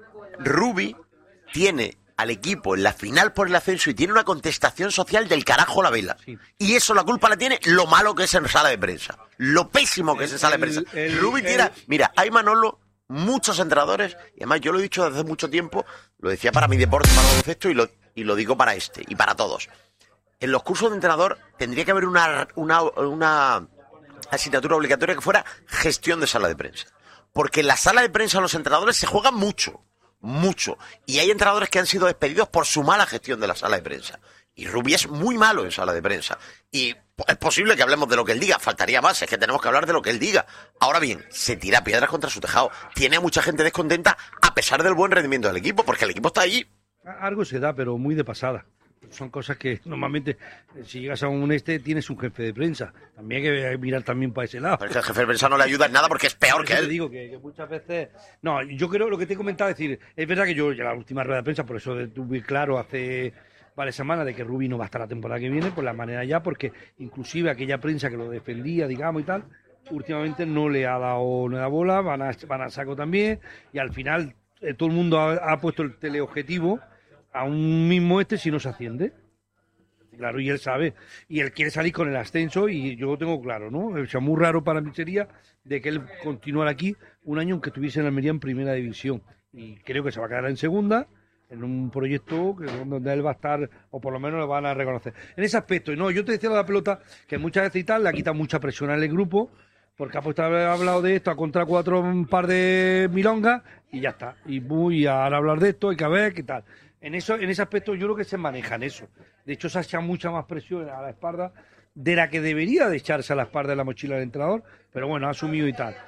Rubi, tiene... al equipo en la final por el ascenso y tiene una contestación social del carajo la vela. Sí. Y eso la culpa la tiene lo malo que es en sala de prensa. Lo pésimo que el, es en sala de prensa. El, el, Rubi tira... El... Mira, hay Manolo, muchos entrenadores, y además yo lo he dicho desde hace mucho tiempo, lo decía para mi deporte, para el baloncesto, y lo, y lo digo para este, y para todos. En los cursos de entrenador tendría que haber una, una, una asignatura obligatoria que fuera gestión de sala de prensa. Porque en la sala de prensa los entrenadores se juegan mucho. Mucho. Y hay entrenadores que han sido despedidos por su mala gestión de la sala de prensa. Y Rubi es muy malo en sala de prensa. Y es posible que hablemos de lo que él diga. Faltaría más, es que tenemos que hablar de lo que él diga. Ahora bien, se tira piedras contra su tejado. Tiene a mucha gente descontenta a pesar del buen rendimiento del equipo, porque el equipo está allí. Algo se da, pero muy de pasada. Son cosas que normalmente, si llegas a un este, tienes un jefe de prensa. También hay que mirar también para ese lado. Pero es que el jefe de prensa no le ayuda en nada porque es peor que él. Te digo que, que muchas veces... No, yo creo lo que te he comentado, es decir, es verdad que yo, ya la última rueda de prensa, por eso tuve claro hace varias semanas de que Rubi no va a estar la temporada que viene, por la manera ya, porque inclusive aquella prensa que lo defendía, digamos, y tal, últimamente no le ha dado nueva bola, van a, van a saco también, y al final eh, todo el mundo ha, ha puesto el teleobjetivo a un mismo este si no se asciende. Claro, y él sabe, y él quiere salir con el ascenso, y yo lo tengo claro, ¿no? O sea, muy raro para mí sería de que él continuara aquí un año aunque estuviese en Almería en primera división, y creo que se va a quedar en segunda, en un proyecto que, donde él va a estar, o por lo menos lo van a reconocer. En ese aspecto, y no, yo te decía de la pelota, que muchas veces y tal, le ha quitado mucha presión al grupo, porque ha puesto a hablado de esto, ha contra cuatro un par de milongas, y ya está, y muy ahora hablar de esto, hay que ver qué tal. En eso, en ese aspecto yo creo que se manejan eso. De hecho, se ha echado mucha más presión a la espalda de la que debería de echarse a la espalda de la mochila del entrenador, pero bueno, ha asumido y tal.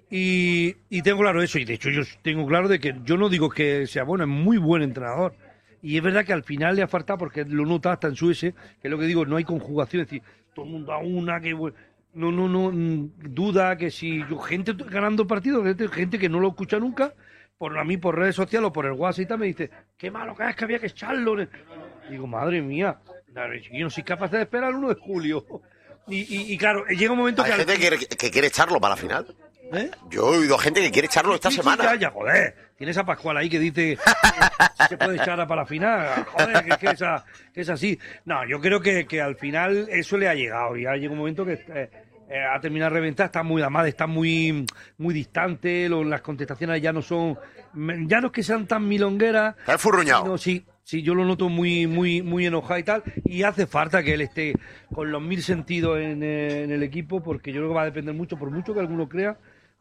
Y, y tengo claro eso, y de hecho yo tengo claro de que yo no digo que sea bueno, es muy buen entrenador. Y es verdad que al final le ha faltado, porque lo nota hasta en su ese, que es lo que digo, no hay conjugación, es decir, todo el mundo a una, que no, no, no, duda que si yo, gente ganando partidos, gente, gente que no lo escucha nunca, por a mí por redes sociales o por el WhatsApp y tal, me dice, qué malo que es que había que echarlo. Digo, madre mía, yo no soy capaz de esperar el uno de julio. Y, y, y claro, llega un momento hay que... Hay gente que quiere, que quiere echarlo para la final. ¿Eh? Yo he oído gente que quiere echarlo esta sí, semana. Sí, ya, ya, joder. Tienes a Pascual ahí que dice que se puede echar para la final. Joder, que, que, es, a, que es así. No, yo creo que, que al final eso le ha llegado. Y ya llega un momento que... Eh, Eh, ha terminado de reventar, está muy amada, está muy muy distante, lo, las contestaciones ya no son, ya no es que sean tan milongueras. Está furruñado. Sino, sí, sí, yo lo noto muy muy muy enojado y tal, y hace falta que él esté con los mil sentidos en, en el equipo, porque yo creo que va a depender mucho, por mucho que alguno crea,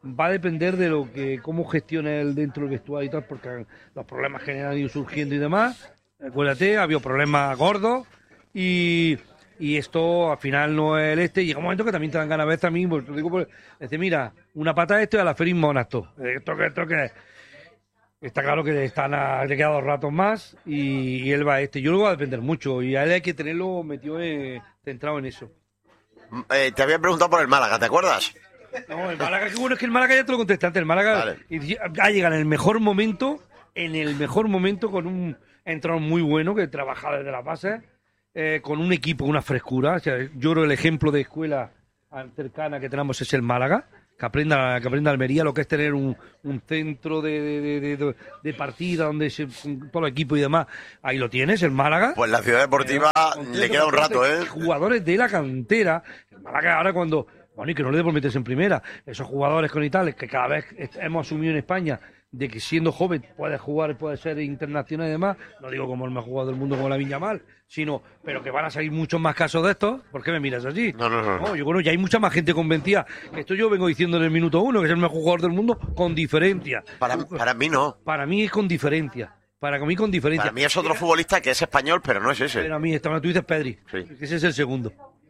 va a depender de lo que cómo gestione él dentro del vestuario y tal, porque los problemas que han ido surgiendo y demás. Acuérdate, ha habido problemas gordos y, y esto al final no es el este. Llega un momento que también te dan ganas a veces a mí, pues te digo, pues, dice, mira, una pata de esto y a la feria monasto. Esto que esto que está claro que están a, le quedan dos ratos más y, y él va a este. Yo lo voy a depender mucho y a él hay que tenerlo metido en, centrado en eso. Eh, te había preguntado por el Málaga, ¿te acuerdas? No, el Málaga, que bueno, es que el Málaga ya te lo contesté antes. El Málaga Vale. y- ha llegado en el mejor momento, en el mejor momento con un entrenador muy bueno que trabaja desde las bases, eh, con un equipo, una frescura. O sea, yo creo que el ejemplo de escuela cercana que tenemos es el Málaga. Que aprenda, que aprenda Almería lo que es tener un, un centro de, de, de, de, de partida donde se, todo el equipo y demás. Ahí lo tienes, el Málaga. Pues la Ciudad Deportiva le queda un rato, ¿eh? Jugadores de la cantera. El Málaga ahora cuando... Bueno, y que no le dé por meterse en primera. Esos jugadores con Italia que cada vez hemos asumido en España de que siendo joven puede jugar, puede ser internacional y demás. No digo como el mejor jugador del mundo como la Viñamal, sino, pero que van a salir muchos más casos de estos. ¿Por qué me miras así? No, no, no. No, yo creo que ya hay mucha más gente convencida. Esto yo vengo diciendo en el minuto uno, que es el mejor jugador del mundo con diferencia. Para, para mí no. Para mí es con diferencia. Para mí con diferencia. Para mí es otro futbolista que es español, pero no es ese. Pero a mí, esta, tú dices Pedri, Sí. que ese es el segundo.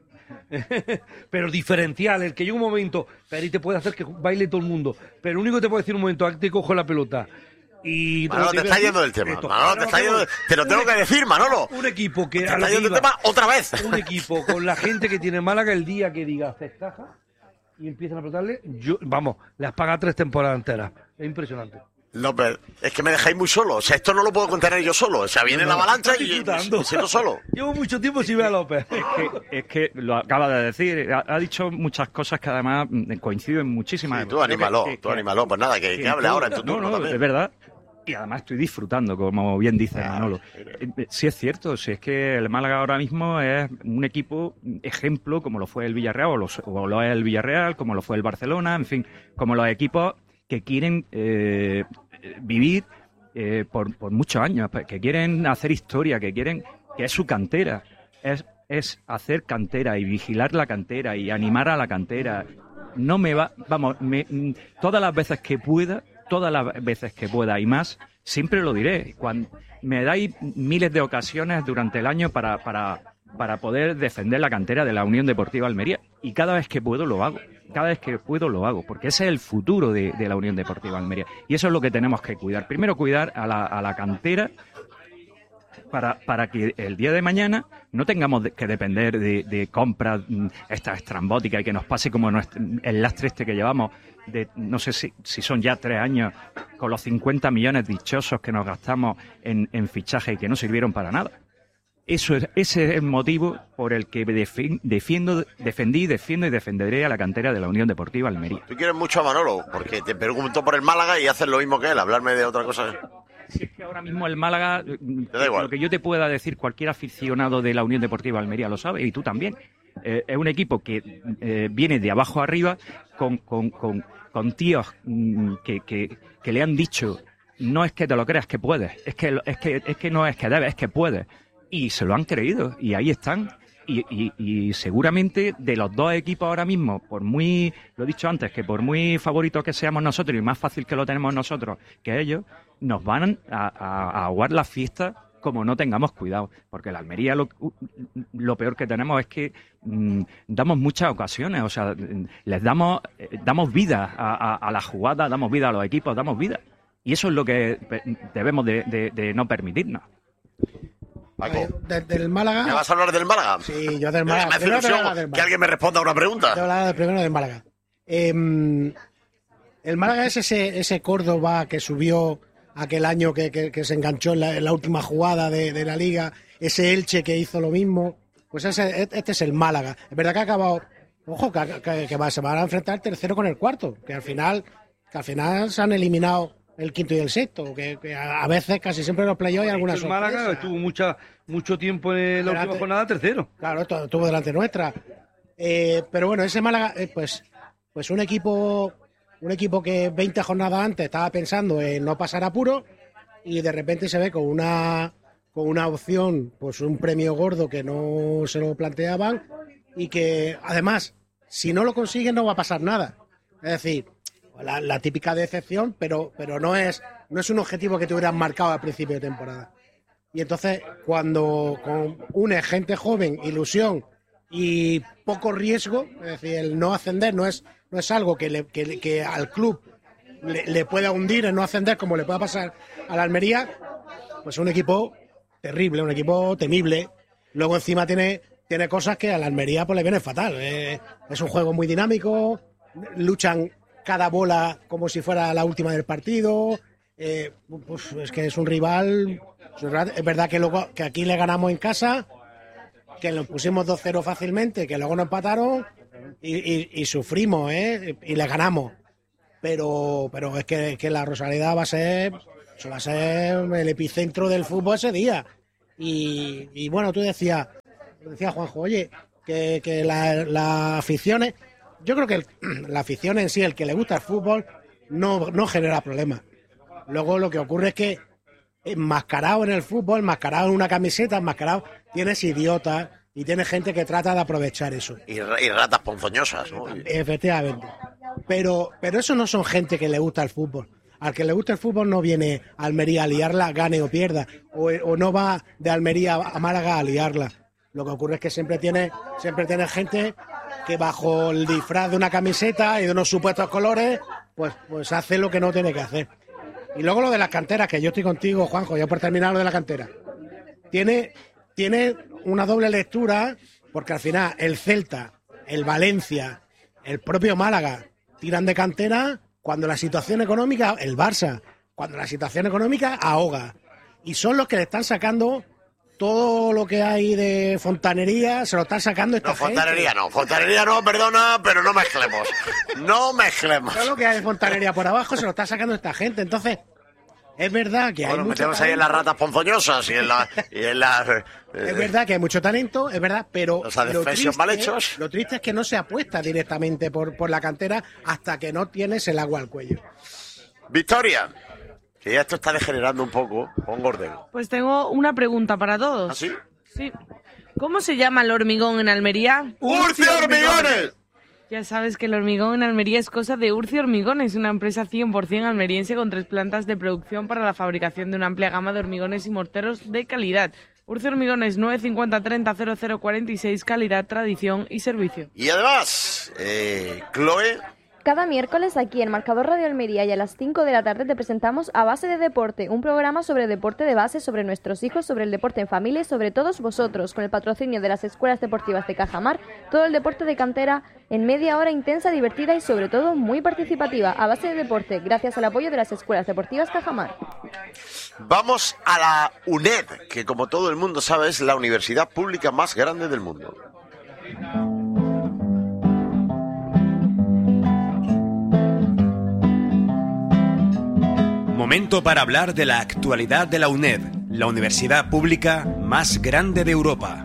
Pero diferencial, el que llega un momento, Pedri te puede hacer que baile todo el mundo, pero lo único que te puede decir un momento, te cojo la pelota. Y Manolo, te está yendo del tema. Esto. Manolo, te está yendo del- te lo tengo que decir, Manolo. Un equipo que Te a la está yendo que del iba- tema otra vez. un equipo con la gente que tiene Málaga el día que diga festeja y empiezan a apretarle, yo, vamos, les paga tres temporadas enteras. Es impresionante. López, es que me dejáis muy solo. O sea, esto no lo puedo contener yo solo. O sea, viene la avalancha y y me siento solo. Llevo mucho tiempo sin ver a López. Es que, es que lo acaba de decir, ha, ha dicho muchas cosas que además mm, coinciden muchísimas. Sí, tú anímalo, Que- tú que- anímalo. Pues nada, que, que hable todo- ahora en tu no, turno no, también. es verdad. Y además estoy disfrutando, como bien dice Manolo. Eh, eh, Sí es cierto, si es que el Málaga ahora mismo es un equipo ejemplo, como lo fue el Villarreal, o lo, o lo es el Villarreal, como lo fue el Barcelona, en fin, como los equipos que quieren eh, vivir eh, por, por muchos años, que quieren hacer historia, que quieren, que es su cantera, es, es hacer cantera y vigilar la cantera y animar a la cantera. No me va, vamos, me, mm, todas las veces que pueda, todas las veces que pueda y más, siempre lo diré. Cuando me dais miles de ocasiones durante el año para, para, para poder defender la cantera de la Unión Deportiva Almería. Y cada vez que puedo lo hago. Cada vez que puedo lo hago. Porque ese es el futuro de, de la Unión Deportiva Almería. Y eso es lo que tenemos que cuidar. Primero cuidar a la, a la cantera para, para que el día de mañana no tengamos de- que depender de, de compras mm, estas estrambóticas y que nos pase como nuestro- el lastre este que llevamos de, no sé si, si son ya tres años, con los cincuenta millones dichosos que nos gastamos en, en fichajes y que no sirvieron para nada. Eso es, ese es el motivo por el que defi- defiendo, defendí, defiendo y defenderé a la cantera de la Unión Deportiva Almería. Tú quieres mucho a Manolo, porque te pregunto por el Málaga y haces lo mismo que él, hablarme de otra cosa. Si es que ahora mismo el Málaga, da igual. lo que yo te pueda decir, cualquier aficionado de la Unión Deportiva Almería lo sabe, y tú también. Eh, es un equipo que eh, viene de abajo arriba con, con, con, con tíos mm, que, que, que le han dicho, no es que te lo creas que puedes, es que, es que, es que no es que debes, es que puedes. Y se lo han creído, y ahí están. Y, y, y seguramente de los dos equipos ahora mismo, por muy, lo he dicho antes, que por muy favoritos que seamos nosotros y más fácil que lo tenemos nosotros que ellos, nos van a, a, a aguar la fiesta como no tengamos cuidado. Porque la Almería lo, lo peor que tenemos es que mmm, damos muchas ocasiones, o sea, les damos, eh, damos vida a, a, a la jugada, damos vida a los equipos, damos vida. Y eso es lo que debemos de, de, de no permitirnos. De- del Málaga. ¿Me vas a hablar del Málaga? Sí, yo del Málaga. Me hace Primero te voy a ilusión hablar del que Málaga. alguien me responda a una pregunta. Te voy a hablar primero del Málaga. Eh, el Málaga es ese, ese Córdoba que subió aquel año que, que, que se enganchó en la, en la última jugada de, de la Liga, ese Elche que hizo lo mismo. Pues ese, este es el Málaga. Es verdad que ha acabado. Ojo, que, que, que va, se van a enfrentar el tercero con el cuarto. Que al final, que al final se han eliminado el quinto y el sexto. Que, que a, a veces, casi siempre en los playoffs hay alguna El Málaga sorpresa. estuvo mucha, mucho tiempo en la Delante- última jornada tercero. Claro, esto estuvo delante nuestra. Eh, pero bueno, ese Málaga, eh, pues, pues un equipo, un equipo que veinte jornadas antes estaba pensando en no pasar apuro y de repente se ve con una, con una opción, pues un premio gordo que no se lo planteaban y que además, si no lo consiguen no va a pasar nada. Es decir, la, la típica decepción, pero, pero no es, no es un objetivo que te hubieras marcado al principio de temporada. Y entonces, cuando con une gente joven, ilusión y poco riesgo, es decir, el no ascender no es, no es algo que, le, que, que al club le, le pueda hundir el no ascender, como le pueda pasar a la Almería, pues un equipo terrible, un equipo temible. Luego encima tiene, tiene cosas que a la Almería pues le viene fatal. Eh, es un juego muy dinámico, luchan cada bola como si fuera la última del partido. Eh, pues es que es un rival. Es verdad que luego que aquí le ganamos en casa, que nos pusimos dos cero fácilmente, que luego nos empataron y, y, y sufrimos, ¿eh? Y le ganamos. Pero, pero es que, que la Rosaleda va a ser, eso va a ser el epicentro del fútbol ese día. Y, y bueno, tú decías, decía Juanjo, oye, que, que la, la afición, es, yo creo que el, la afición en sí, el que le gusta el fútbol, no, no genera problemas. Luego lo que ocurre es que enmascarado en el fútbol, enmascarado en una camiseta, enmascarado, tienes idiotas y tienes gente que trata de aprovechar eso. Y, y ratas ponzoñosas, ¿no? Efectivamente. Pero, pero eso no son gente que le gusta el fútbol. Al que le gusta el fútbol no viene a Almería a liarla, gane o pierda, o, o no va de Almería a Málaga a liarla. Lo que ocurre es que siempre tiene, siempre tiene gente que bajo el disfraz de una camiseta y de unos supuestos colores, pues, pues hace lo que no tiene que hacer. Y luego lo de las canteras, que yo estoy contigo, Juanjo, ya por terminar lo de la cantera. Tiene, tiene una doble lectura, porque al final el Celta, el Valencia, el propio Málaga tiran de cantera cuando la situación económica, el Barça, cuando la situación económica ahoga. Y son los que le están sacando todo lo que hay de fontanería, se lo están sacando esta no, gente. Fontanería no, fontanería no, perdona, pero no mezclemos. No mezclemos. Todo lo que hay de fontanería por abajo se lo está sacando esta gente. Entonces, es verdad que bueno, hay mucho metemos talento. ahí en las ratas ponzoñosas y en la... Y en la eh, es verdad que hay mucho talento, es verdad, pero los lo adefesios triste, mal hechos. lo triste es que no se apuesta directamente por, por la cantera hasta que no tienes el agua al cuello. Victoria, que ya esto está degenerando un poco, pon orden. Pues tengo una pregunta para todos. ¿Ah, sí? Sí. ¿Cómo se llama el hormigón en Almería? ¡Urcio Hormigones! Ya sabes que el hormigón en Almería es cosa de Urcio Hormigones, una empresa cien por ciento almeriense con tres plantas de producción para la fabricación de una amplia gama de hormigones y morteros de calidad. Urcio Hormigones nueve cinco cero treinta cero cero cuarenta y seis, calidad, tradición y servicio. Y además, eh, Chloe... Cada miércoles aquí en Marcador Radio Almería y a las cinco de la tarde te presentamos A Base de Deporte, un programa sobre deporte de base, sobre nuestros hijos, sobre el deporte en familia y sobre todos vosotros, con el patrocinio de las escuelas deportivas de Cajamar, todo el deporte de cantera en media hora intensa, divertida y sobre todo muy participativa. A Base de Deporte, gracias al apoyo de las escuelas deportivas Cajamar. Vamos a la UNED, que como todo el mundo sabe es la universidad pública más grande del mundo. Momento para hablar de la actualidad de la UNED, la universidad pública más grande de Europa.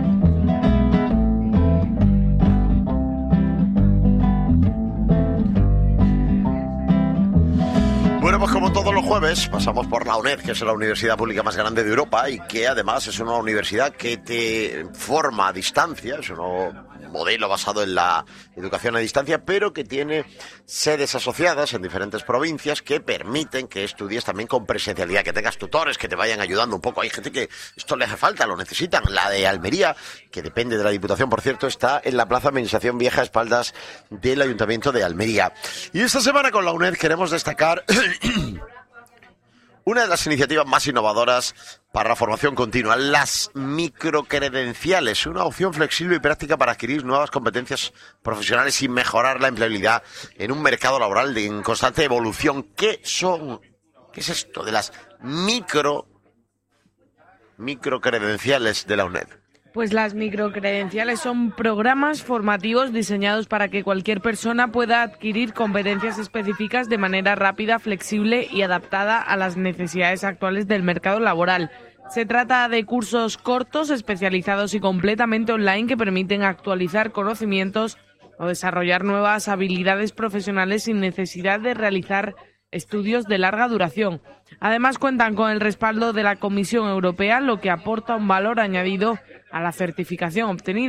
Bueno, pues como todos los jueves pasamos por la UNED, que es la universidad pública más grande de Europa y que además es una universidad que te forma a distancia, es un modelo basado en la educación a distancia, pero que tiene sedes asociadas en diferentes provincias que permiten que estudies también con presencialidad, que tengas tutores que te vayan ayudando un poco. Hay gente que esto le hace falta, lo necesitan. La de Almería, que depende de la Diputación, por cierto, está en la Plaza Administración Vieja, a espaldas del Ayuntamiento de Almería. Y esta semana con la UNED queremos destacar una de las iniciativas más innovadoras para la formación continua, las microcredenciales, una opción flexible y práctica para adquirir nuevas competencias profesionales y mejorar la empleabilidad en un mercado laboral de, en constante evolución. ¿Qué son? ¿Qué es esto de las micro microcredenciales de la UNED? Pues las microcredenciales son programas formativos diseñados para que cualquier persona pueda adquirir competencias específicas de manera rápida, flexible y adaptada a las necesidades actuales del mercado laboral. Se trata de cursos cortos, especializados y completamente online que permiten actualizar conocimientos o desarrollar nuevas habilidades profesionales sin necesidad de realizar estudios de larga duración. Además, cuentan con el respaldo de la Comisión Europea, lo que aporta un valor añadido a la certificación obtenida.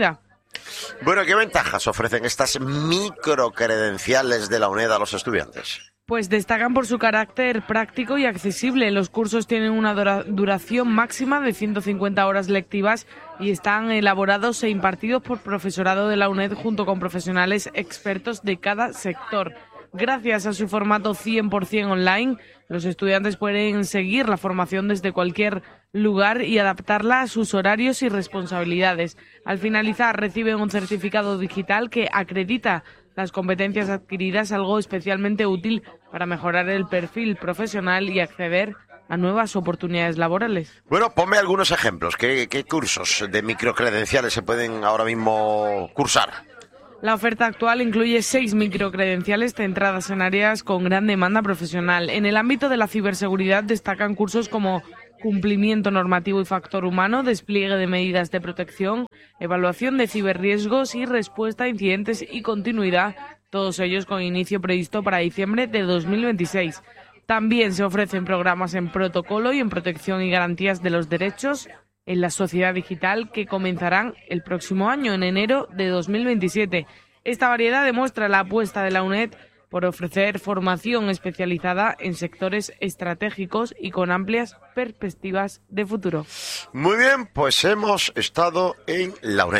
Bueno, ¿qué ventajas ofrecen estas microcredenciales de la UNED a los estudiantes? Pues destacan por su carácter práctico y accesible. Los cursos tienen una dura- duración máxima de ciento cincuenta horas lectivas y están elaborados e impartidos por profesorado de la UNED junto con profesionales expertos de cada sector. Gracias a su formato cien por ciento online, los estudiantes pueden seguir la formación desde cualquier lugar y adaptarla a sus horarios y responsabilidades. Al finalizar, reciben un certificado digital que acredita las competencias adquiridas, algo especialmente útil para mejorar el perfil profesional y acceder a nuevas oportunidades laborales. Bueno, ponme algunos ejemplos. ¿Qué, qué cursos de microcredenciales se pueden ahora mismo cursar? La oferta actual incluye seis microcredenciales centradas en áreas con gran demanda profesional. En el ámbito de la ciberseguridad destacan cursos como cumplimiento normativo y factor humano, despliegue de medidas de protección, evaluación de ciberriesgos y respuesta a incidentes y continuidad, todos ellos con inicio previsto para diciembre de dos mil veintiséis. También se ofrecen programas en protocolo y en protección y garantías de los derechos en la sociedad digital que comenzarán el próximo año, en enero de dos mil veintisiete. Esta variedad demuestra la apuesta de la UNED por ofrecer formación especializada en sectores estratégicos y con amplias perspectivas de futuro. Muy bien, pues hemos estado en la UNED.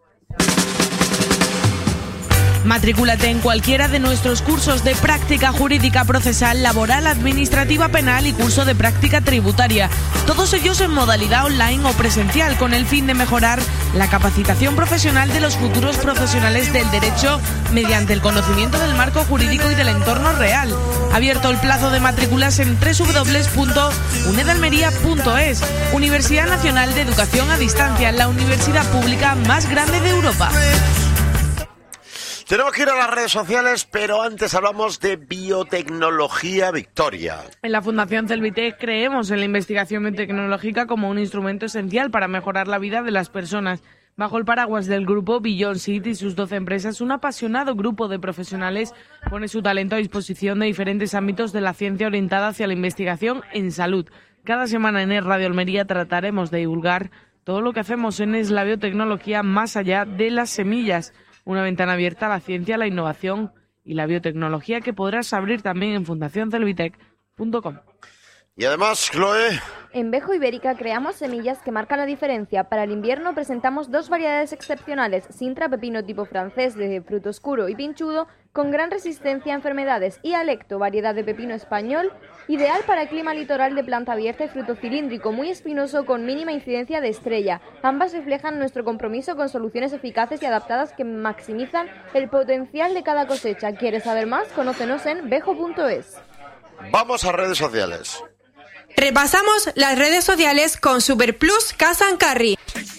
Matrículate en cualquiera de nuestros cursos de práctica jurídica procesal, laboral, administrativa, penal y curso de práctica tributaria. Todos ellos en modalidad online o presencial, con el fin de mejorar la capacitación profesional de los futuros profesionales del derecho mediante el conocimiento del marco jurídico y del entorno real. Abierto el plazo de matrículas en doble u doble u doble u punto unedalmería punto es. Universidad Nacional de Educación a Distancia, la universidad pública más grande de Europa. Tenemos que ir a las redes sociales, pero antes hablamos de Biotecnología Victoria. En la Fundación Celvitec creemos en la investigación biotecnológica como un instrumento esencial para mejorar la vida de las personas. Bajo el paraguas del grupo Beyond Seed y sus doce empresas, un apasionado grupo de profesionales pone su talento a disposición de diferentes ámbitos de la ciencia orientada hacia la investigación en salud. Cada semana en Es Radio Almería trataremos de divulgar todo lo que hacemos en Es la biotecnología más allá de las semillas. Una ventana abierta a la ciencia, la innovación y la biotecnología que podrás abrir también en fundación celvitec punto com. Y además, Chloe... En Bejo Ibérica creamos semillas que marcan la diferencia. Para el invierno presentamos dos variedades excepcionales, Sintra pepino tipo francés de fruto oscuro y pinchudo, con gran resistencia a enfermedades, y Alecto, variedad de pepino español, ideal para el clima litoral de planta abierta y fruto cilíndrico, muy espinoso con mínima incidencia de estrella. Ambas reflejan nuestro compromiso con soluciones eficaces y adaptadas que maximizan el potencial de cada cosecha. ¿Quieres saber más? Conócenos en bejo punto es. Vamos a redes sociales. Repasamos las redes sociales con Superplus Casa and Carry.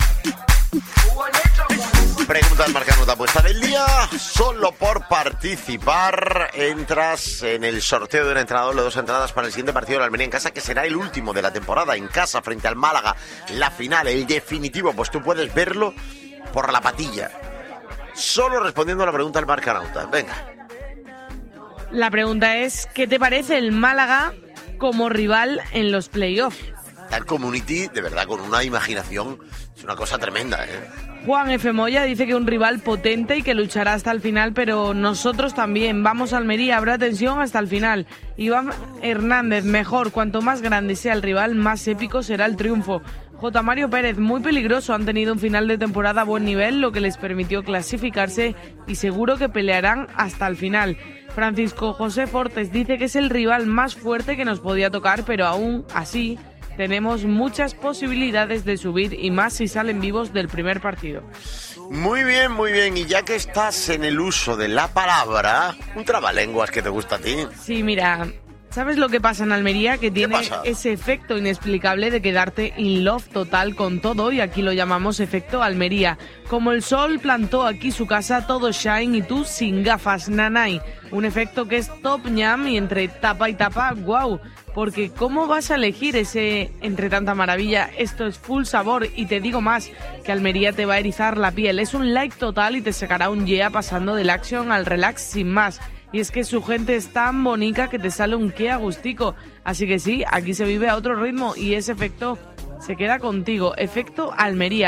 Pregunta del Marcanota Apuesta del día. Solo por participar entras en el sorteo de un entrenador de dos entradas para el siguiente partido de la Almería en casa, que será el último de la temporada en casa frente al Málaga. La final, el definitivo, pues tú puedes verlo por la patilla. Solo respondiendo a la pregunta del Marcanota. Venga. La pregunta es, ¿qué te parece el Málaga como rival en los playoffs? El Community, de verdad, con una imaginación, es una cosa tremenda, ¿eh? Juan F. Moya dice que un rival potente y que luchará hasta el final, pero nosotros también. Vamos a Almería, habrá tensión hasta el final. Iván Hernández, mejor, cuanto más grande sea el rival, más épico será el triunfo. J. Mario Pérez, muy peligroso, han tenido un final de temporada a buen nivel, lo que les permitió clasificarse y seguro que pelearán hasta el final. Francisco José Fortes dice que es el rival más fuerte que nos podía tocar, pero aún así tenemos muchas posibilidades de subir y más si salen vivos del primer partido. Muy bien, muy bien. Y ya que estás en el uso de la palabra, un trabalenguas que te gusta a ti. Sí, mira, ¿sabes lo que pasa en Almería? Que tiene ese efecto inexplicable de quedarte in love total con todo, y aquí lo llamamos efecto Almería. Como el sol plantó aquí su casa, todo shine y tú sin gafas, nanay. Un efecto que es top ñam y entre tapa y tapa, wow. Porque ¿cómo vas a elegir ese entre tanta maravilla? Esto es full sabor y te digo más, que Almería te va a erizar la piel. Es un like total y te sacará un yeah pasando del action al relax sin más. Y es que su gente es tan bonita que te sale un qué agustico. Así que sí, aquí se vive a otro ritmo y ese efecto se queda contigo. Efecto Almería.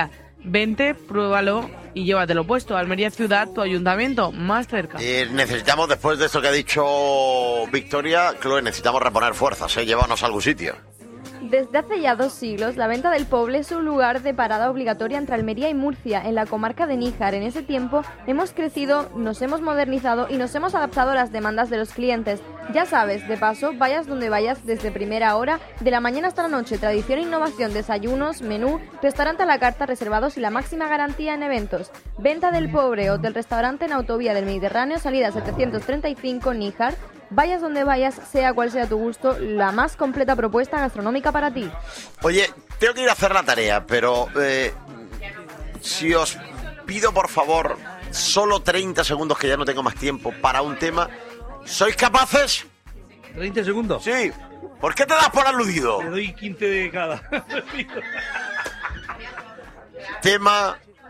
Vente, pruébalo y llévatelo puesto. Almería Ciudad, tu ayuntamiento, más cerca. Eh, necesitamos, después de esto que ha dicho Victoria, Chloe, necesitamos reponer fuerzas, ¿eh? Llévanos a algún sitio. Desde hace ya dos siglos, la venta del Poble es un lugar de parada obligatoria entre Almería y Murcia, en la comarca de Níjar. En ese tiempo hemos crecido, nos hemos modernizado y nos hemos adaptado a las demandas de los clientes. Ya sabes, de paso, vayas donde vayas desde primera hora, de la mañana hasta la noche, tradición e innovación, desayunos, menú, restaurante a la carta, reservados y la máxima garantía en eventos. Venta del Poble, hotel-restaurante en Autovía del Mediterráneo, salida setecientos treinta y cinco, Níjar. Vayas donde vayas, sea cual sea tu gusto, la más completa propuesta gastronómica para ti. Oye, tengo que ir a hacer la tarea, pero eh, si os pido por favor solo treinta segundos, que ya no tengo más tiempo, para un tema, ¿sois capaces? ¿treinta segundos? Sí. ¿Por qué te das por aludido? Te doy quince de cada. Tema